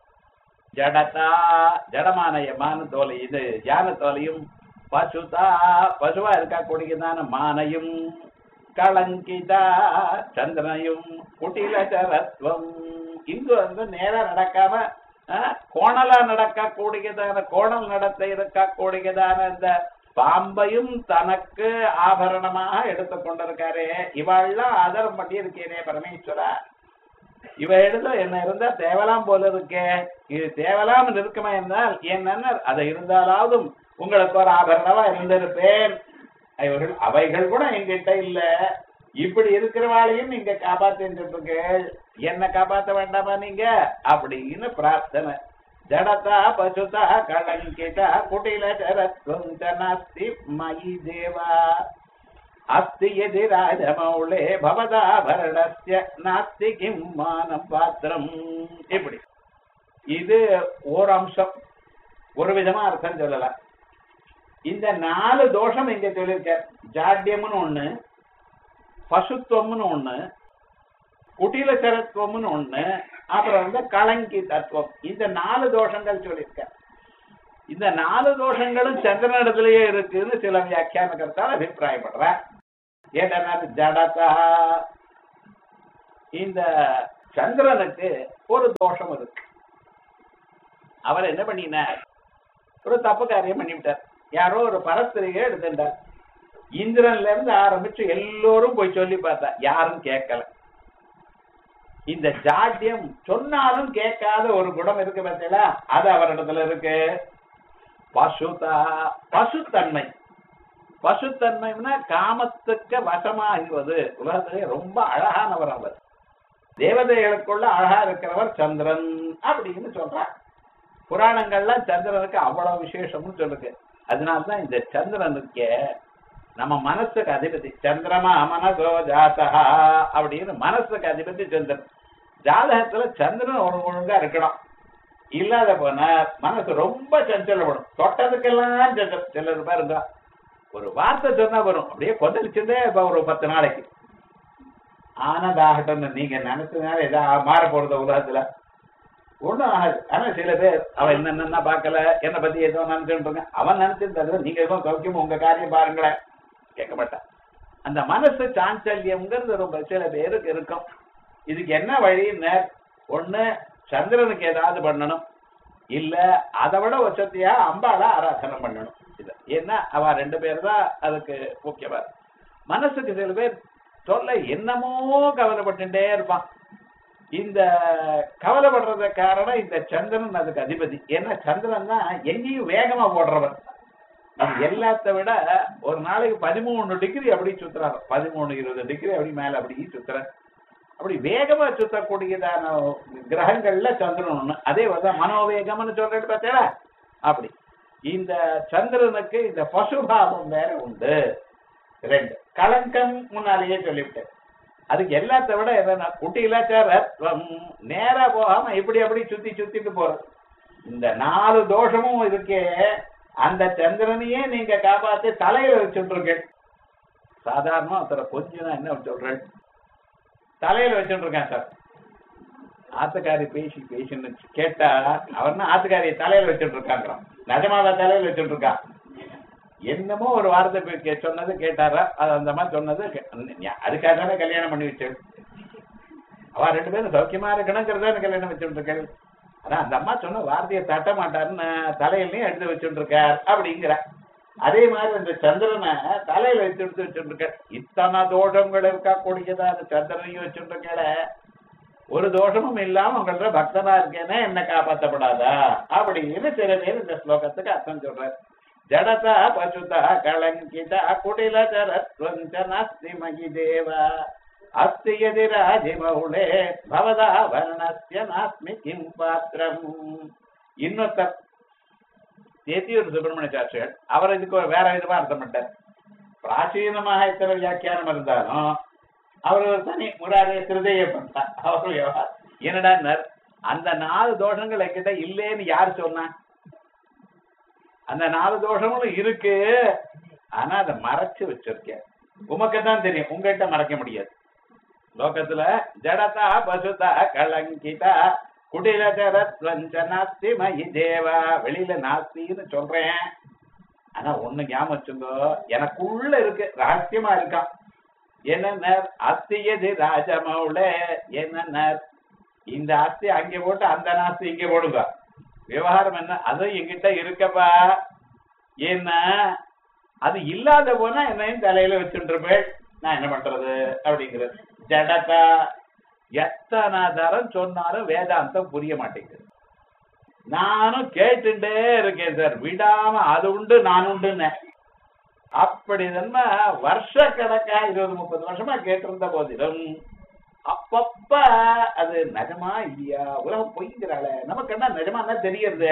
ஜடதா ஜடமான மான தோலை, இது யான தோலையும், பசுதா பசுவா இருக்கக்கூடியதான மானையும். களங்கிதா சந்திரனையும் குட்டிலச்சரத்வம். இங்கு வந்து நேரா நடக்காம கோணலா நடக்கக்கூடியதான கோணல் நடத்த இருக்கக்கூடியதான இந்த பாம்பையும் தனக்கு ஆபரணமாக எடுத்துக் கொண்டிருக்காரு. இவாள்லாம் ஆதரம் பண்ணி இருக்கேனே பரமேஸ்வரா, இவ எடுத்த என்ன இருந்தா தேவலாம் போல இருக்கே, இது தேவலாம் இருக்குமா என்றால் என்ன அதை இருந்தாலாவது உங்களுக்கு ஒரு ஆபரணமா இருந்திருப்பேன். இவர்கள் அவைகள் கூட எங்கிட்ட இல்ல, இப்படி இருக்கிறவாளையும் நீங்க காப்பாத்திருக்கீர்கள், என்ன காப்பாற்ற வேண்டாமா நீங்க அப்படின்னு பிரார்த்தனை. ஜடதா பசுதா களங்கிதா குட்டிலச்சரத்வம் நாஸ்தி மயி தேவா அஸ்தி யதி ராஜமௌளே பவதாபரணஸ்ய நாஸ்தி கிம் மானம் பாத்திரம். இப்படி இது ஒரு அம்சம், ஒரு விதமா அர்த்தம் சொல்லலாம். இந்த நாலு தோஷம் இங்க சொல்லியிருக்க, ஜாட்யம்னு ஒண்ணு, பசுத்துவம்னு ஒண்ணு, குட்டிலச்சரத்துவம்னு ஒண்ணு, அப்புறம் வந்து களங்கி தத்துவம், இந்த நாலு தோஷங்கள் சொல்லியிருக்க. இந்த நாலு தோஷங்களும் சந்திரனிடத்திலேயே இருக்குன்னு சில வியாக்கியானகர்த்தால் அபிப்பிராயப்படுற. ஏன்னா ஜடதா, இந்த சந்திரனுக்கு ஒரு தோஷம் இருக்கு. அவர் என்ன பண்ணினார், ஒரு தப்பு காரியம் பண்ணிவிட்டார். யாரோ ஒரு பரஸ்திரியை எடுத்துட்டார். இந்திரன்ல இருந்து ஆரம்பிச்சு எல்லோரும் போய் சொல்லி பார்த்தா யாரும் கேட்கல. இந்த ஜாட்யம் சொன்னாலும் கேட்காத ஒரு குணம் இருக்கு பார்த்தீங்களா, அது அவரிடத்துல இருக்கு. பசுதா, பசுத்தன்மை. பசுத்தன்மைன்னா காமத்துக்கு வசமாகுவது. உலகத்திலே ரொம்ப அழகானவர் அவர், தேவதைகளுக்குள்ள அழகா இருக்கிறவர் சந்திரன் அப்படின்னு சொல்றார். புராணங்கள்லாம் சந்திரனுக்கு அவ்வளவு விசேஷம்னு சொல்லுங்க. அதனால்தான் இந்த சந்திரனுக்கு நம்ம மனசுக்கு அதிபதி. சந்திரமா மனசோ ஜாதகா அப்படின்னு மனசுக்கு அதிபதி சந்திரன். ஜாதகத்துல சந்திரன் ஒரு ஒழுங்கா இருக்கணும், இல்லாத போன மனசு ரொம்ப சஞ்சலப்படும். தொட்டதுக்கெல்லாம் சஞ்சலம். சிலர் பாருங்க ஒரு வார்த்தை சொன்னா வரும், அப்படியே கொந்தளிச்சுட்டே இப்ப ஒரு பத்து நாளைக்கு ஆனதாகட்டும். நீங்க நினைச்சதுனால ஏதாவது மாற போறது உலகத்துல ஒண்ணும் ஆகாது. ஆனா சில பேர் அவன் என்னென்ன பாக்கல, என்னை பத்தி ஏதோ நினைச்சுட்டு அவன் நினைச்சிருந்தது, நீங்க எதுவும் சௌக்கியம் உங்க காரியம் பாருங்களேன், கேட்க மாட்டான். அந்த மனசு சாஞ்சல்யம்ங்கிறது ரொம்ப சில பேருக்கு இருக்கும். இதுக்கு என்ன வழின்னு, ஒண்ணு சந்திரனுக்கு ஏதாவது பண்ணணும், இல்ல அதை விட வசதியா அம்பாள ஆராதனை பண்ணணும். இது ஏன்னா அவ ரெண்டு பேர் தான் அதுக்கு முக்கியமா. மனசுக்கு சில பேர் சொல்ல என்னமோ கவலைப்பட்டுட்டே இருப்பான். இந்த கவலைப்படுறத காரணம் இந்த சந்திரன் அதுக்கு அதிபதி. ஏன்னா சந்திரன் தான் எங்கேயும் வேகமா போடுறவர். எல்லாத்த விட ஒரு நாளைக்கு பதிமூணு டிகிரி அப்படி சுத்துறாரு, பதிமூணு இருபது டிகிரி அப்படி மேல அப்படி சுத்துற. அப்படி வேகமா சுத்தக்கூடியதான கிரகங்கள்ல சந்திரன் ஒண்ணு. அதே வந்து மனோவேகம்னு சொல்றது பார்த்தா அப்படி. இந்த சந்திரனுக்கு இந்த பசுபாவம் வேற உண்டு. ரெண்டு களங்கம் முன்னாலேயே சொல்லிவிட்டேன். அதுக்கு எல்லாத்த விட என்னன்னா குட்டிலச்சரத்வம், நேரா போகாம இப்படி அப்படி சுத்தி சுத்திட்டு போறது. இந்த நாலு தோஷமும் இருக்கே, அந்த சந்திரனையே நீங்க காப்பாத்தி தலையில வச்சுட்டு. சாதாரணமா ஒருத்தர கொஞ்சம் என்ன சொல்றேன், தலையில வச்சுட்டு இருக்கேன் சார். ஆத்துக்காரி பேசி பேசின்னு கேட்டா அவர்னா ஆத்துக்காரியை தலையில வச்சுட்டு இருக்காங்கிறான். நிஜமாவா தலையில வச்சுட்டு இருக்கான்? என்னமோ ஒரு வார்த்தை சொன்னது கேட்டாரா, அது அந்த மாதிரி சொன்னது அதுக்காக தானே கல்யாணம் பண்ணி வச்சு. அவ ரெண்டு பேரும் சௌக்கியமா இருக்கணுங்கிறத கல்யாணம் வச்சுட்டு இருக்காரு. ஆனா அந்த அம்மா சொன்ன வார்த்தையை தட்ட மாட்டாருன்னு தலையிலையும் எடுத்து வச்சுட்டு இருக்கார் அப்படிங்கிற. அதே மாதிரி இந்த சந்திரனை தலையில வச்சு எடுத்து வச்சுட்டு இருக்க. இத்தனை தோஷங்கள் இருக்கா கூடியதா அந்த சந்திரனையும் வச்சுட்டு இருக்கல. ஒரு தோஷமும் இல்லாம உங்கள பக்தனா இருக்கேன்னா என்ன காப்பாற்றப்படாதா அப்படின்னு சில பேர் இந்த ஸ்லோகத்துக்கு அர்த்தம் சொல்றாரு. ஜடதா பசுதா களங்கிதா குட்டிலச்சரத்வம் நாஸ்தி மயி தேவா அஸ்தி யதி ராஜமௌளே பவதா வர்ணஸ்ய நாஸ்மி கிம் பாத்திரம். இன்னொருத்தர் தேத்தியூர் சுப்பிரமணிய சாஸ்திரிகள் அவர் இதுக்கு ஒரு வேற விதமா அர்த்தம் பண்ணார். பிராச்சீனமாக இத்தனை வியாக்கியானம் இருந்தாலும் அவர் ஒரு தனி முராரே திருதைய பண்ணார். அவரு என்னடா அந்த நாலு தோஷங்கள் என்கிட்ட இல்லேன்னு யாரு சொன்னா? அந்த நாலு தோஷங்களும் இருக்கு, ஆனா அதை மறைச்சு வச்சிருக்கேன். உமக்குதான் தெரியும், உங்ககிட்ட மறைக்க முடியாது. லோகத்துல ஜடதா பசுதா களங்கிதா குட்டிலச்சரத்வம் நாஸ்தி மயி தேவா, வெளியில நாஸ்தின்னு சொல்றேன். ஆனா ஒண்ணு ஞாபகம் வச்சுங்கோ, எனக்குள்ள இருக்கு, ரகசியமா இருக்கான். என்னன்னார் அஸ்தியது ராஜமௌள என்னன்னார் இந்த ஆஸ்தி அங்கே போட்டு அந்த நாஸ்தி இங்கே போடுங்க. விவகாரம் என்ன, அதுவும் என்கிட்ட இருக்கப்பா. ஏன்னா அது இல்லாத போனா என்னையும் தலையில வச்சுருப்பேன், நான் என்ன பண்றது அப்படிங்கிறது. ஜடதா எத்தனை தரம் சொன்னாலும் வேதாந்தம் புரிய மாட்டேங்குது. நானும் கேட்டுட்டே இருக்கேன் சார், விடாம அது உண்டு நான் உண்டுன்னு. அப்படி நம்ம வருஷ கணக்கா இருபது முப்பது வருஷமா கேட்டிருந்த போதிலும் அப்பப்ப அது நிஜமா இல்லையா, உலகம் பொய்ங்கிறாள, நமக்கு என்ன நிஜமா என்ன தெரியறது,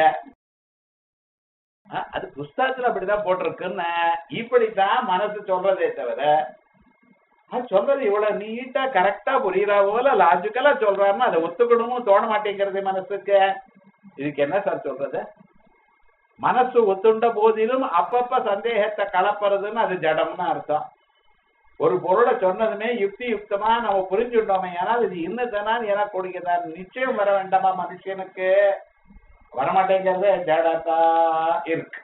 அது புஸ்தகத்துல அப்படிதான் போட்டிருக்குன்னு இப்படித்தான் மனசு சொல்றதே தவிர அது சொல்றது இவ்வளவு நீட்டா கரெக்டா புரியுறா போல லாஜிக்கலா சொல்றாருன்னா அதை ஒத்துக்கணும்னு தோண மாட்டேங்கிறது மனசுக்கு. இதுக்கு என்ன சார் சொல்றது? மனசு ஒத்துண்ட போதிலும் அப்பப்ப சந்தேகத்தை கலப்புறதுன்னு அது ஜடம்னு அர்த்தம். ஒரு பொருளை சொன்னதுமே யுக்தி யுக்தமா நம்ம புரிஞ்சுட்டோமே, ஆனால் இது இன்னதானு என கொடுக்கிறார் நிச்சயம் வர வேண்டாமா மனுஷனுக்கு? வரமாட்டேங்கிறது ஜடதா இருக்கு.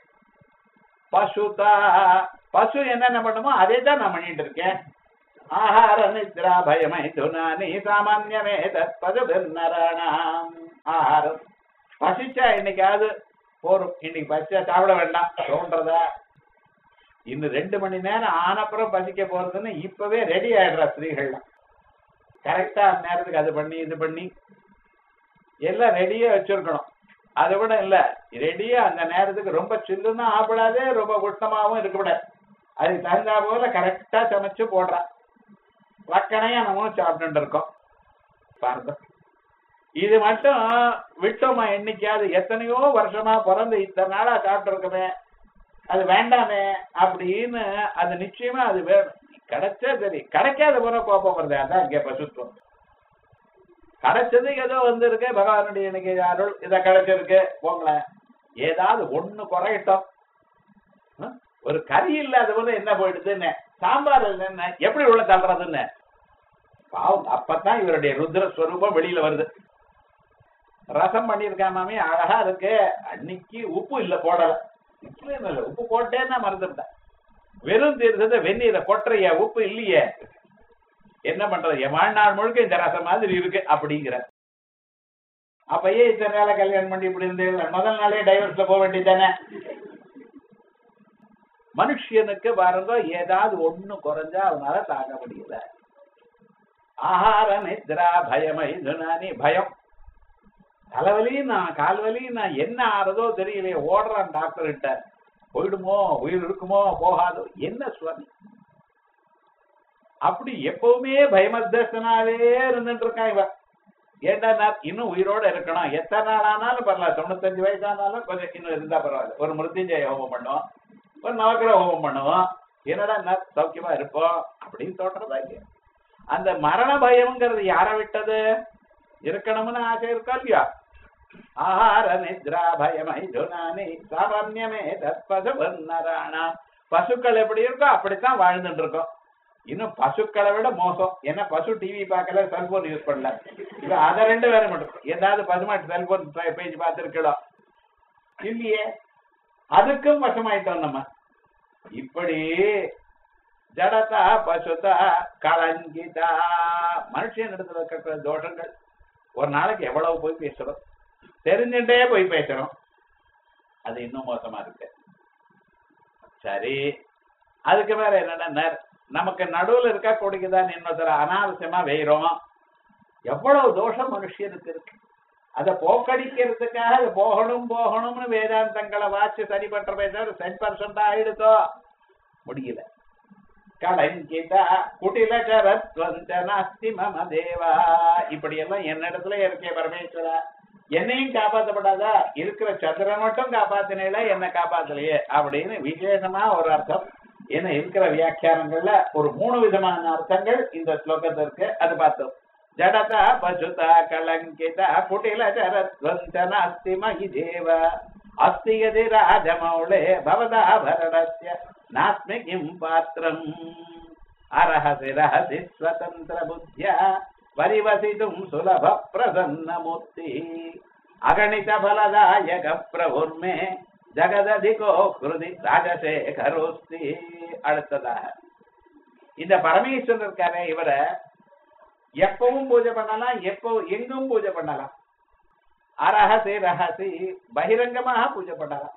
பசுதா பசு என்னென்ன பண்ணுமோ அதே தான் நான் பண்ணிட்டு இருக்கேன். ஆஹார நித்ரா பயமை துனானி சாமான்யமே தற்பதுநாராயணாம். ஆஹாரம் பசிச்சா இன்னைக்காவது போரும், இன்னைக்கு பசிச்சா சாப்பிட வேண்டாம் தோன்றதா? இன்னும் ரெண்டு மணி நேரம் ஆனப்புறம் பசிக்க போறதுன்னு இப்பவே ரெடி ஆயிடுறா ஸ்திரீகள்லாம். கரெக்டா அந்த நேரத்துக்கு அது பண்ணி இது பண்ணி எல்லாம் ரெடியா வச்சிருக்கணும். அதை விட இல்ல ரெடியா அந்த நேரத்துக்கு ரொம்ப சில்லுன்னா ஆப்பிடாது, ரொம்ப உஷ்ணமாவும் இருக்கக்கூடாது. அதுக்கு தகுந்தா போல கரெக்டா சமைச்சு போடுறா. வக்கனையா நம்மளும் சாப்பிட்டு இருக்கோம் பாருங்க. இது மட்டும் விட்டோமா என்னைக்காவது? எத்தனையோ வருஷமா பிறந்து இத்தனை நாளா சாப்பிட்டு இருக்கமே, அது வேண்டாமே அப்படின்னு அது நிச்சயமா அது வேணும். கிடைச்சா சரி, கிடைக்காத போற கோபம் வருது. அதான் இங்க பசுத்துவம். கிடைச்சது ஏதோ வந்திருக்கு, பகவானுடைய இன்னைக்கு அருள் இதை கிடைச்சிருக்கு போங்களேன். ஏதாவது ஒண்ணு குறையிட்டோம். ஒரு கறி இல்லாத போது என்ன போயிடுதுன்னு, சாம்பார் என்ன எப்படி உள்ள தள்ளுறதுன்னு பாவம். அப்பதான் இவருடைய ருத்ரஸ்வரூபம் வெளியில வருது. ரசம் பண்ணிருக்கான் மாமி, அழகா இருக்கு. அன்னைக்கு உப்பு இல்ல போடல, உப்பு போட்டேன்னா மறந்துட்டேன். வெறும் தீர்த்தத வெந்நீரை கொட்டுறைய, உப்பு இல்லையே, என்ன பண்றது? என் வாழ்நாள் முழுக்க இந்த ரசம் மாதிரி இருக்கு அப்படிங்கிற. அப்பயே இத்தனை நாள கல்யாணம் பண்ணி இப்படி இருந்து முதல் நாளே டைவர்ஸ்ல போக வேண்டியதானே? மனுஷனுக்கு பாருங்க ஏதாவது ஒண்ணு குறைஞ்சா அவனால தாங்க முடியல. ஆஹார நித்ரா பயமை துனானி பயம். தலைவலி நான் கால்வலி நான் என்ன ஆறதோ தெரியலையே, ஓடுறான் டாக்டர் கிட்ட. போயிடுமோ, உயிர் இருக்குமோ போகாதோ, என்ன சுவாமி அப்படி எப்பவுமே பயமத்தனாவே இருந்துட்டு இருக்கான் இவன். ஏண்டா இன்னும் உயிரோட இருக்கணும், எத்தனை நாள் ஆனாலும் பரவாயில்ல, தொண்ணூத்தஞ்சு வயசு ஆனாலும் கொஞ்சம் இன்னும் இருந்தா பரவாயில்ல. ஒரு மிருத்யுஞ்சய ஹோமம் பண்ணுவோம், ஒரு நவக்கிரக ஹோமம் பண்ணுவோம், என்னடா சௌக்கியமா இருப்போம் அப்படின்னு தோற்றதா இல்லையா? அந்த மரண பயம்ங்கிறது யாரை விட்டது? இருக்கணும்னு ஆசை இருக்கா இல்லையா? ஆஹார நித்ரா பயமை துனானி சாமான்யமே தற்பதுநாராயணா. பசுக்கள் எப்படி இருக்கோ அப்படித்தான் வாழ்ந்துட்டு இருக்கோம். இன்னும் பசுக்களை விட மோசம். ஏன்னா பசு டிவி பார்க்கல, செல்போன் யூஸ் பண்ணல. இப்ப அதை ரெண்டு பேரும் மட்டும் ஏதாவது பசுமாட்டு செல்போன் பேஜ் பார்த்துருக்கலாம் இல்லையே, அதுக்கும் வசமாயிட்டோம் நம்ம. இப்படி ஜடதா பசுதா கலங்கிதா. மனுஷன் இடத்துல இருக்கிற தோஷங்கள் ஒரு நாளைக்கு எவ்வளவு போய் பேசுறோம், தெரிஞ்சுட்டே போய் பேசுறோம். அது இன்னும் மோசமா இருக்கு. சரி, அதுக்கு மேல என்னன்னா நமக்கு நடுவுல இருக்கா கொடுக்குதான் இன்னொருத்தர அனாவசியமா வெயிறோம். எவ்வளவு தோஷம் மனுஷனுக்கு இருக்கு. அதை போக்கடிக்கிறதுக்காக அது போகணும் போகணும்னு வேதாந்தங்களை வாட்சி சரி பண்ற பேச சென் பர்சன்டா ஆயிடுதோ முடியல. கலங்கிதா குட்டில கரத்வந்தனாஸ்தி மம தேவா. இப்படி எல்லாம் என்னிடத்துல இருக்கே பரமேஸ்வரா, என்னையும் காப்பாற்றப்படாதா? இருக்கிற சந்திரன் மட்டும் காப்பாத்தினேல, என்ன காப்பாத்தலையே அப்படின்னு விசேஷமா ஒரு அர்த்தம். ஏன்னா இருக்கிற வியாக்கியானங்கள்ல ஒரு மூணு விதமான அர்த்தங்கள் இந்த ஸ்லோகத்திற்கு. அது பார்த்தோம். ஜடதா பசுதா கலங்கிதா குட்டில கரத்வந்தனாஸ்தி மகி தேவ அஸ்தி யதி ராஜமௌளே பவதா பரணஸ்ய நாஸ்மி கிம் பாத்திரம் அரஹசி ரஹசி ஸ்வதந்திர புத்யா பரிவசிதும் சுலப பிரசன்ன மூர்த்தி அகணித பலதாயக பிரபுர்மே ஜகததிகோ கிருதி ராஜசேகரோஸ்தி. அடுத்ததாக இந்த பரமேஸ்வரன் இருக்காரே இவரை எப்பவும் பூஜை பண்ணலாம், எப்போ எங்கும் பூஜை பண்ணலாம். அரஹசி ரஹசி பகிரங்கமாக பூஜை பண்ணலாம்,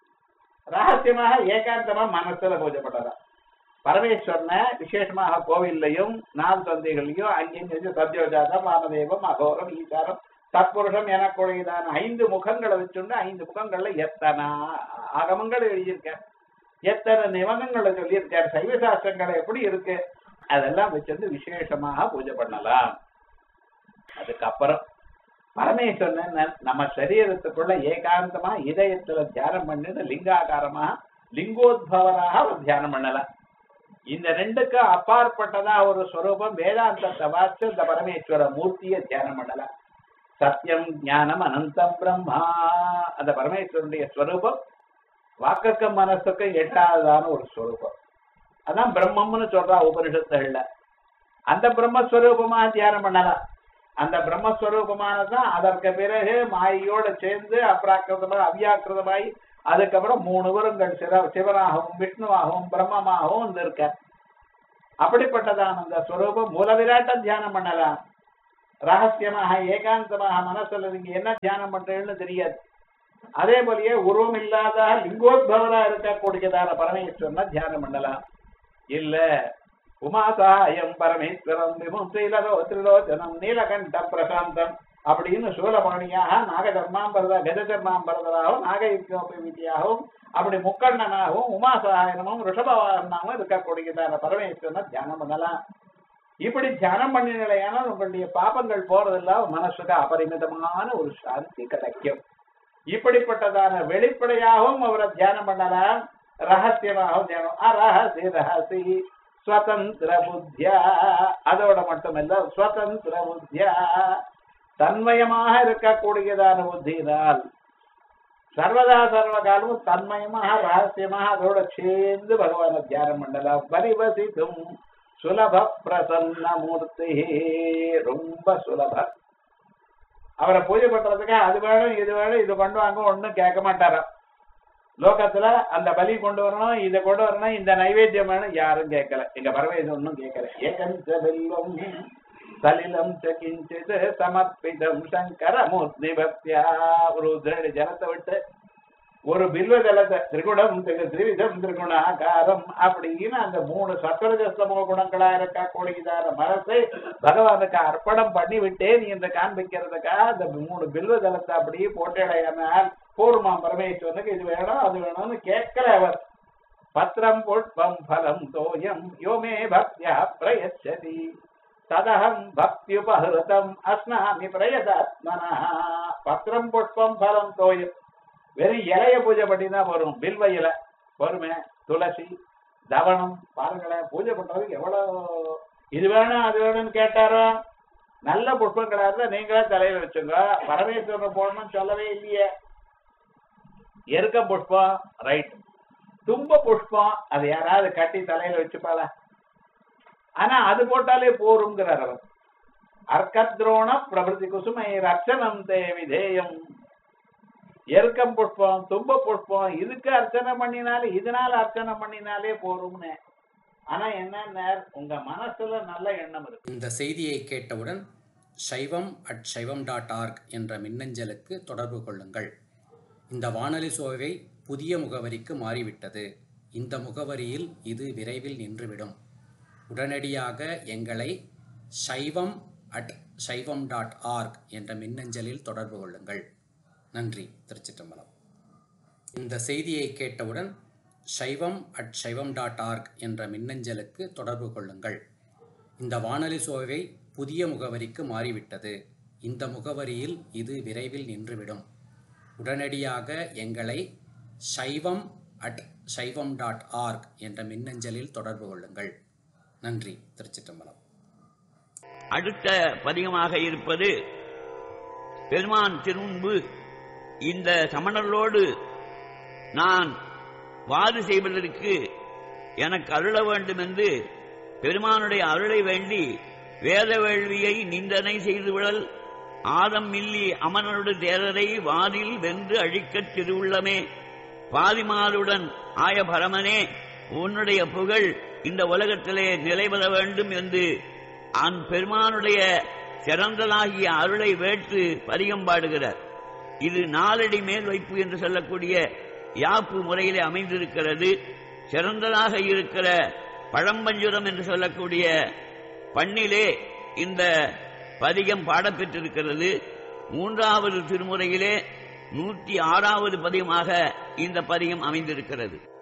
ரகசியமாக ஏகாந்தமா மனசுல பூஜை பண்ணலாம். பரமேஸ்வரனை விசேஷமாக கோவில்லையும் நாள் சந்தைகளையும் அங்கேயும் சத்யோஜாதம் வாமதேவம் அகோரம் ஈசாரம் தற்புருஷம் எனக்குடையதான ஐந்து முகங்களை வச்சுண்டு ஐந்து முகங்கள்ல எத்தனை ஆகமங்கள் எழுதியிருக்கார், எத்தனை நிபந்தங்களை சொல்லியிருக்கார், சைவ சாஸ்திரங்களை எப்படி இருக்கு அதெல்லாம் வச்சிருந்து விசேஷமாக பூஜை பண்ணலாம். அதுக்கப்புறம் பரமேஸ்வரன் நம்ம சரீரத்துக்குள்ள ஏகாந்தமா இதயத்துல தியானம் பண்ணி லிங்காகாரமா லிங்கோத்பவராக ஒரு தியானம் பண்ணலாம். இந்த ரெண்டுக்கு அப்பாற்பட்டதா ஒரு ஸ்வரூபம் வேதாந்தத்தை வாச்சு இந்த பரமேஸ்வர மூர்த்தியை தியானம் பண்ணலாம். சத்தியம் ஞானம் அனந்தம் பிரம்மா அந்த பரமேஸ்வரனுடைய ஸ்வரூபம் வாக்குக்கும் மனசுக்கும் எட்டாவதான ஒரு ஸ்வரூபம். அதான் பிரம்மம்னு சொல்றா உபனிஷத்துகள்ல. அந்த பிரம்மஸ்வரூபமா தியானம் பண்ணலாம். அந்த பிரம்மஸ்வரூபமானதான் அதற்கு பிறகு மாயோட சேர்ந்து அப்ராக்கிருதமா அவ்யாக்கிருதமாய் அதுக்கப்புறம் மூணு வருங்கள் சிவ சிவனாகவும் விஷ்ணுவாகவும் பிரம்மமாகவும் இருக்க. அப்படிப்பட்டதான அந்த ஸ்வரூபம் மூலவிராட்ட தியானம் பண்ணலாம். ரகசியமாக ஏகாந்தமாக மனசுல நீங்க என்ன தியானம் பண்றீங்கன்னு தெரியாது. அதே போலயே உருவம் இல்லாத லிங்கோத்பவரா இருக்கக்கூடியதான பரமேஸ்வரனை தியானம் பண்ணலாம். இல்ல உமாசாயம் பரமேஸ்வரம் விமுத்திலோ திரிலோச்சனம் நீலகண்ட பிரசாந்தம் அப்படின்னு சூலபாணியாக நாகதர்மாம்பரத கஜதர்மாம்பரதராகவும் நாகயுக்தியாகவும் அப்படி முக்கண்ணனாகவும் உமாசாயனமும் ரிஷபவாகனாகவும் இருக்கக்கூடியதான பரமேஸ்வரனை தியானம் பண்ணலாம். இப்படி தியானம் பண்ணினால உங்களுடைய பாபங்கள் போறதெல்லாம் மனசுக்கு அபரிமிதமான ஒரு சாந்தி கிடைக்கும். இப்படிப்பட்டதான வெளிப்படையாகவும் அவரை தியானம் பண்ணலாம், ரகசியமாகவும் தியானம். அரஹசி ரஹசி ஸ்வதந்திர புத்தியா அதோட மட்டுமல்ல ஸ்வதந்திர புத்தியா தன்மயமாக இருக்கக்கூடியதான புத்தியினால் சர்வதா சர்வ காலமும் தன்மயமாக ரகசியமாக அதோட சேர்ந்து பகவான தியானம் பண்ணலாம். பரிவசித்தும் சுலப பிரசன்ன மூர்த்தி ரொம்ப சுலப. அவரை பூஜை பண்றதுக்கு அது வேணும் இது வேணும் இது கொண்டு வாங்க ஒன்னும் கேட்க மாட்டாராம். லோகத்துல அந்த பலி கொண்டு வரணும் இதை கொண்டு வரணும் இந்த நைவேத்தியம் வேணும் யாரும் கேட்கல. எங்க பரவேதம் ஒன்னும் கேட்கல. ஏகஞ்ச வெல்வம் சலிலம் கிஞ்சித் சமர்ப்பிதம் சங்கர மூர்த்தி பக்தியா ஒரு உதிரடி ஜலத்தை விட்டு ஒரு பில்வ ஜலத்தை திரிகுணம் திரிவிதம் திரிகுணாகாரம் அப்படின்னு அந்த மூணு சத்வரஜஸ்தமோ குணங்களா இருக்கக்கூடியதான மனசை பகவானுக்கு அர்ப்பணம் பண்ணி விட்டே நீ இந்த காண்பிக்கிறதுக்கா அந்த மூணு பில்வ ஜலத்தை அப்படியே போட்டடையானால் பூர்மா பரமேஸ்வரனுக்கு இது வேணும் அது வேணும்னு கேட்கல அவர். பத்திரம் புஷ்பம் பலம் தோயம் யோமே பக்தியா பிரயச்சதி ததகம் பக்தியுபஹிருதம் அஸ்னாமி பிரயதாத்மனா. பத்திரம் புஷ்பம் பலம் தோயம் வெறும் இலைய பூஜை பண்ணிதான் வரும். பில்வ இலை பொறுமை துளசி தவனம் பாருங்களேன் பூஜை பண்றதுக்கு எவ்வளவு இது வேணும் அது வேணும்னு கேட்டாரோ நல்ல புஷ்பங்களா இருந்தா நீங்களே தலையில வச்சுங்க. பரமேஸ்வரன் போடணும்னு சொல்லவே இல்லையே. எருக்க புஷ்பம் ரைட், தும்ப புஷ்பம் அது யாராவது கட்டி தலையில வச்சுப்பாளா? ஆனா அது போட்டாலே போருங்கிறார் அவர். அர்க்கத்ரோண பிரபதி குசுமை ரட்சணம் தே விதேயம். எருக்கம் புஷ்பம் தும்ப புஷ்பம் இதுக்கு அர்ச்சனை பண்ணினாலே இதனால அர்ச்சனை பண்ணினாலே போரும்னு. ஆனா என்ன உங்க மனசுல நல்ல எண்ணம் இருக்கு. இந்த செய்தியை கேட்டவுடன் சைவம் அட் சைவம் டாட் ஆர்க் என்ற மின்னஞ்சலுக்கு தொடர்பு கொள்ளுங்கள். இந்த வானொலி சோவை புதிய முகவரிக்கு மாறிவிட்டது. இந்த முகவரியில் இது விரைவில் நின்றுவிடும். உடனடியாக எங்களை சைவம் அட் சைவம் டாட் ஆர்க் என்ற மின்னஞ்சலில் தொடர்பு கொள்ளுங்கள். நன்றி. திருச்சிற்றம்பலம். இந்த செய்தியை கேட்டவுடன் சைவம் அட் சைவம் டாட் ஆர்க் என்ற மின்னஞ்சலுக்கு தொடர்பு கொள்ளுங்கள். இந்த வானொலி சோவை புதிய முகவரிக்கு மாறிவிட்டது. இந்த முகவரியில் இது விரைவில் நின்றுவிடும். உடனடியாக எங்களை சைவம் அட் சைவம் டாட் ஆர்க் என்ற மின்னஞ்சலில் தொடர்பு கொள்ளுங்கள். நன்றி. திருச்சிற்றம்பலம். அடுத்த பதிகமாக இருப்பது பெருமான் திருமுன்பு இந்த சமணர்களோடு நான் வாது செய்வதற்கு எனக்கு அருள வேண்டும் என்று பெருமானுடைய அருளை வேண்டி வேத வேள்வியை நிந்தனை செய்துவிடல் ஆதம் மில்லி அமனருடு தேரரை வாதில் வென்று அழிக்கத் திருவுள்ளமே பாதிமாருடன் ஆய பரமனே உன்னுடைய புகழ் இந்த உலகத்திலே நிலைபெற வேண்டும் என்று அன் பெருமானுடைய சிறந்ததாகிய அருளை வேற்று பதிகம் பாடுகிறார். இது நாலடி மேல் வைப்பு என்று சொல்லக்கூடிய யாப்பு முறையிலே அமைந்திருக்கிறது. சிறந்ததாக இருக்கிற பழம்பஞ்சுரம் என்று சொல்லக்கூடிய பண்ணிலே இந்த பதிகம் பாடப்பெற்றிருக்கிறது. மூன்றாவது திருமுறையிலே நூற்றி ஆறாவது பதிகமாக இந்த பதிகம் அமைந்திருக்கிறது.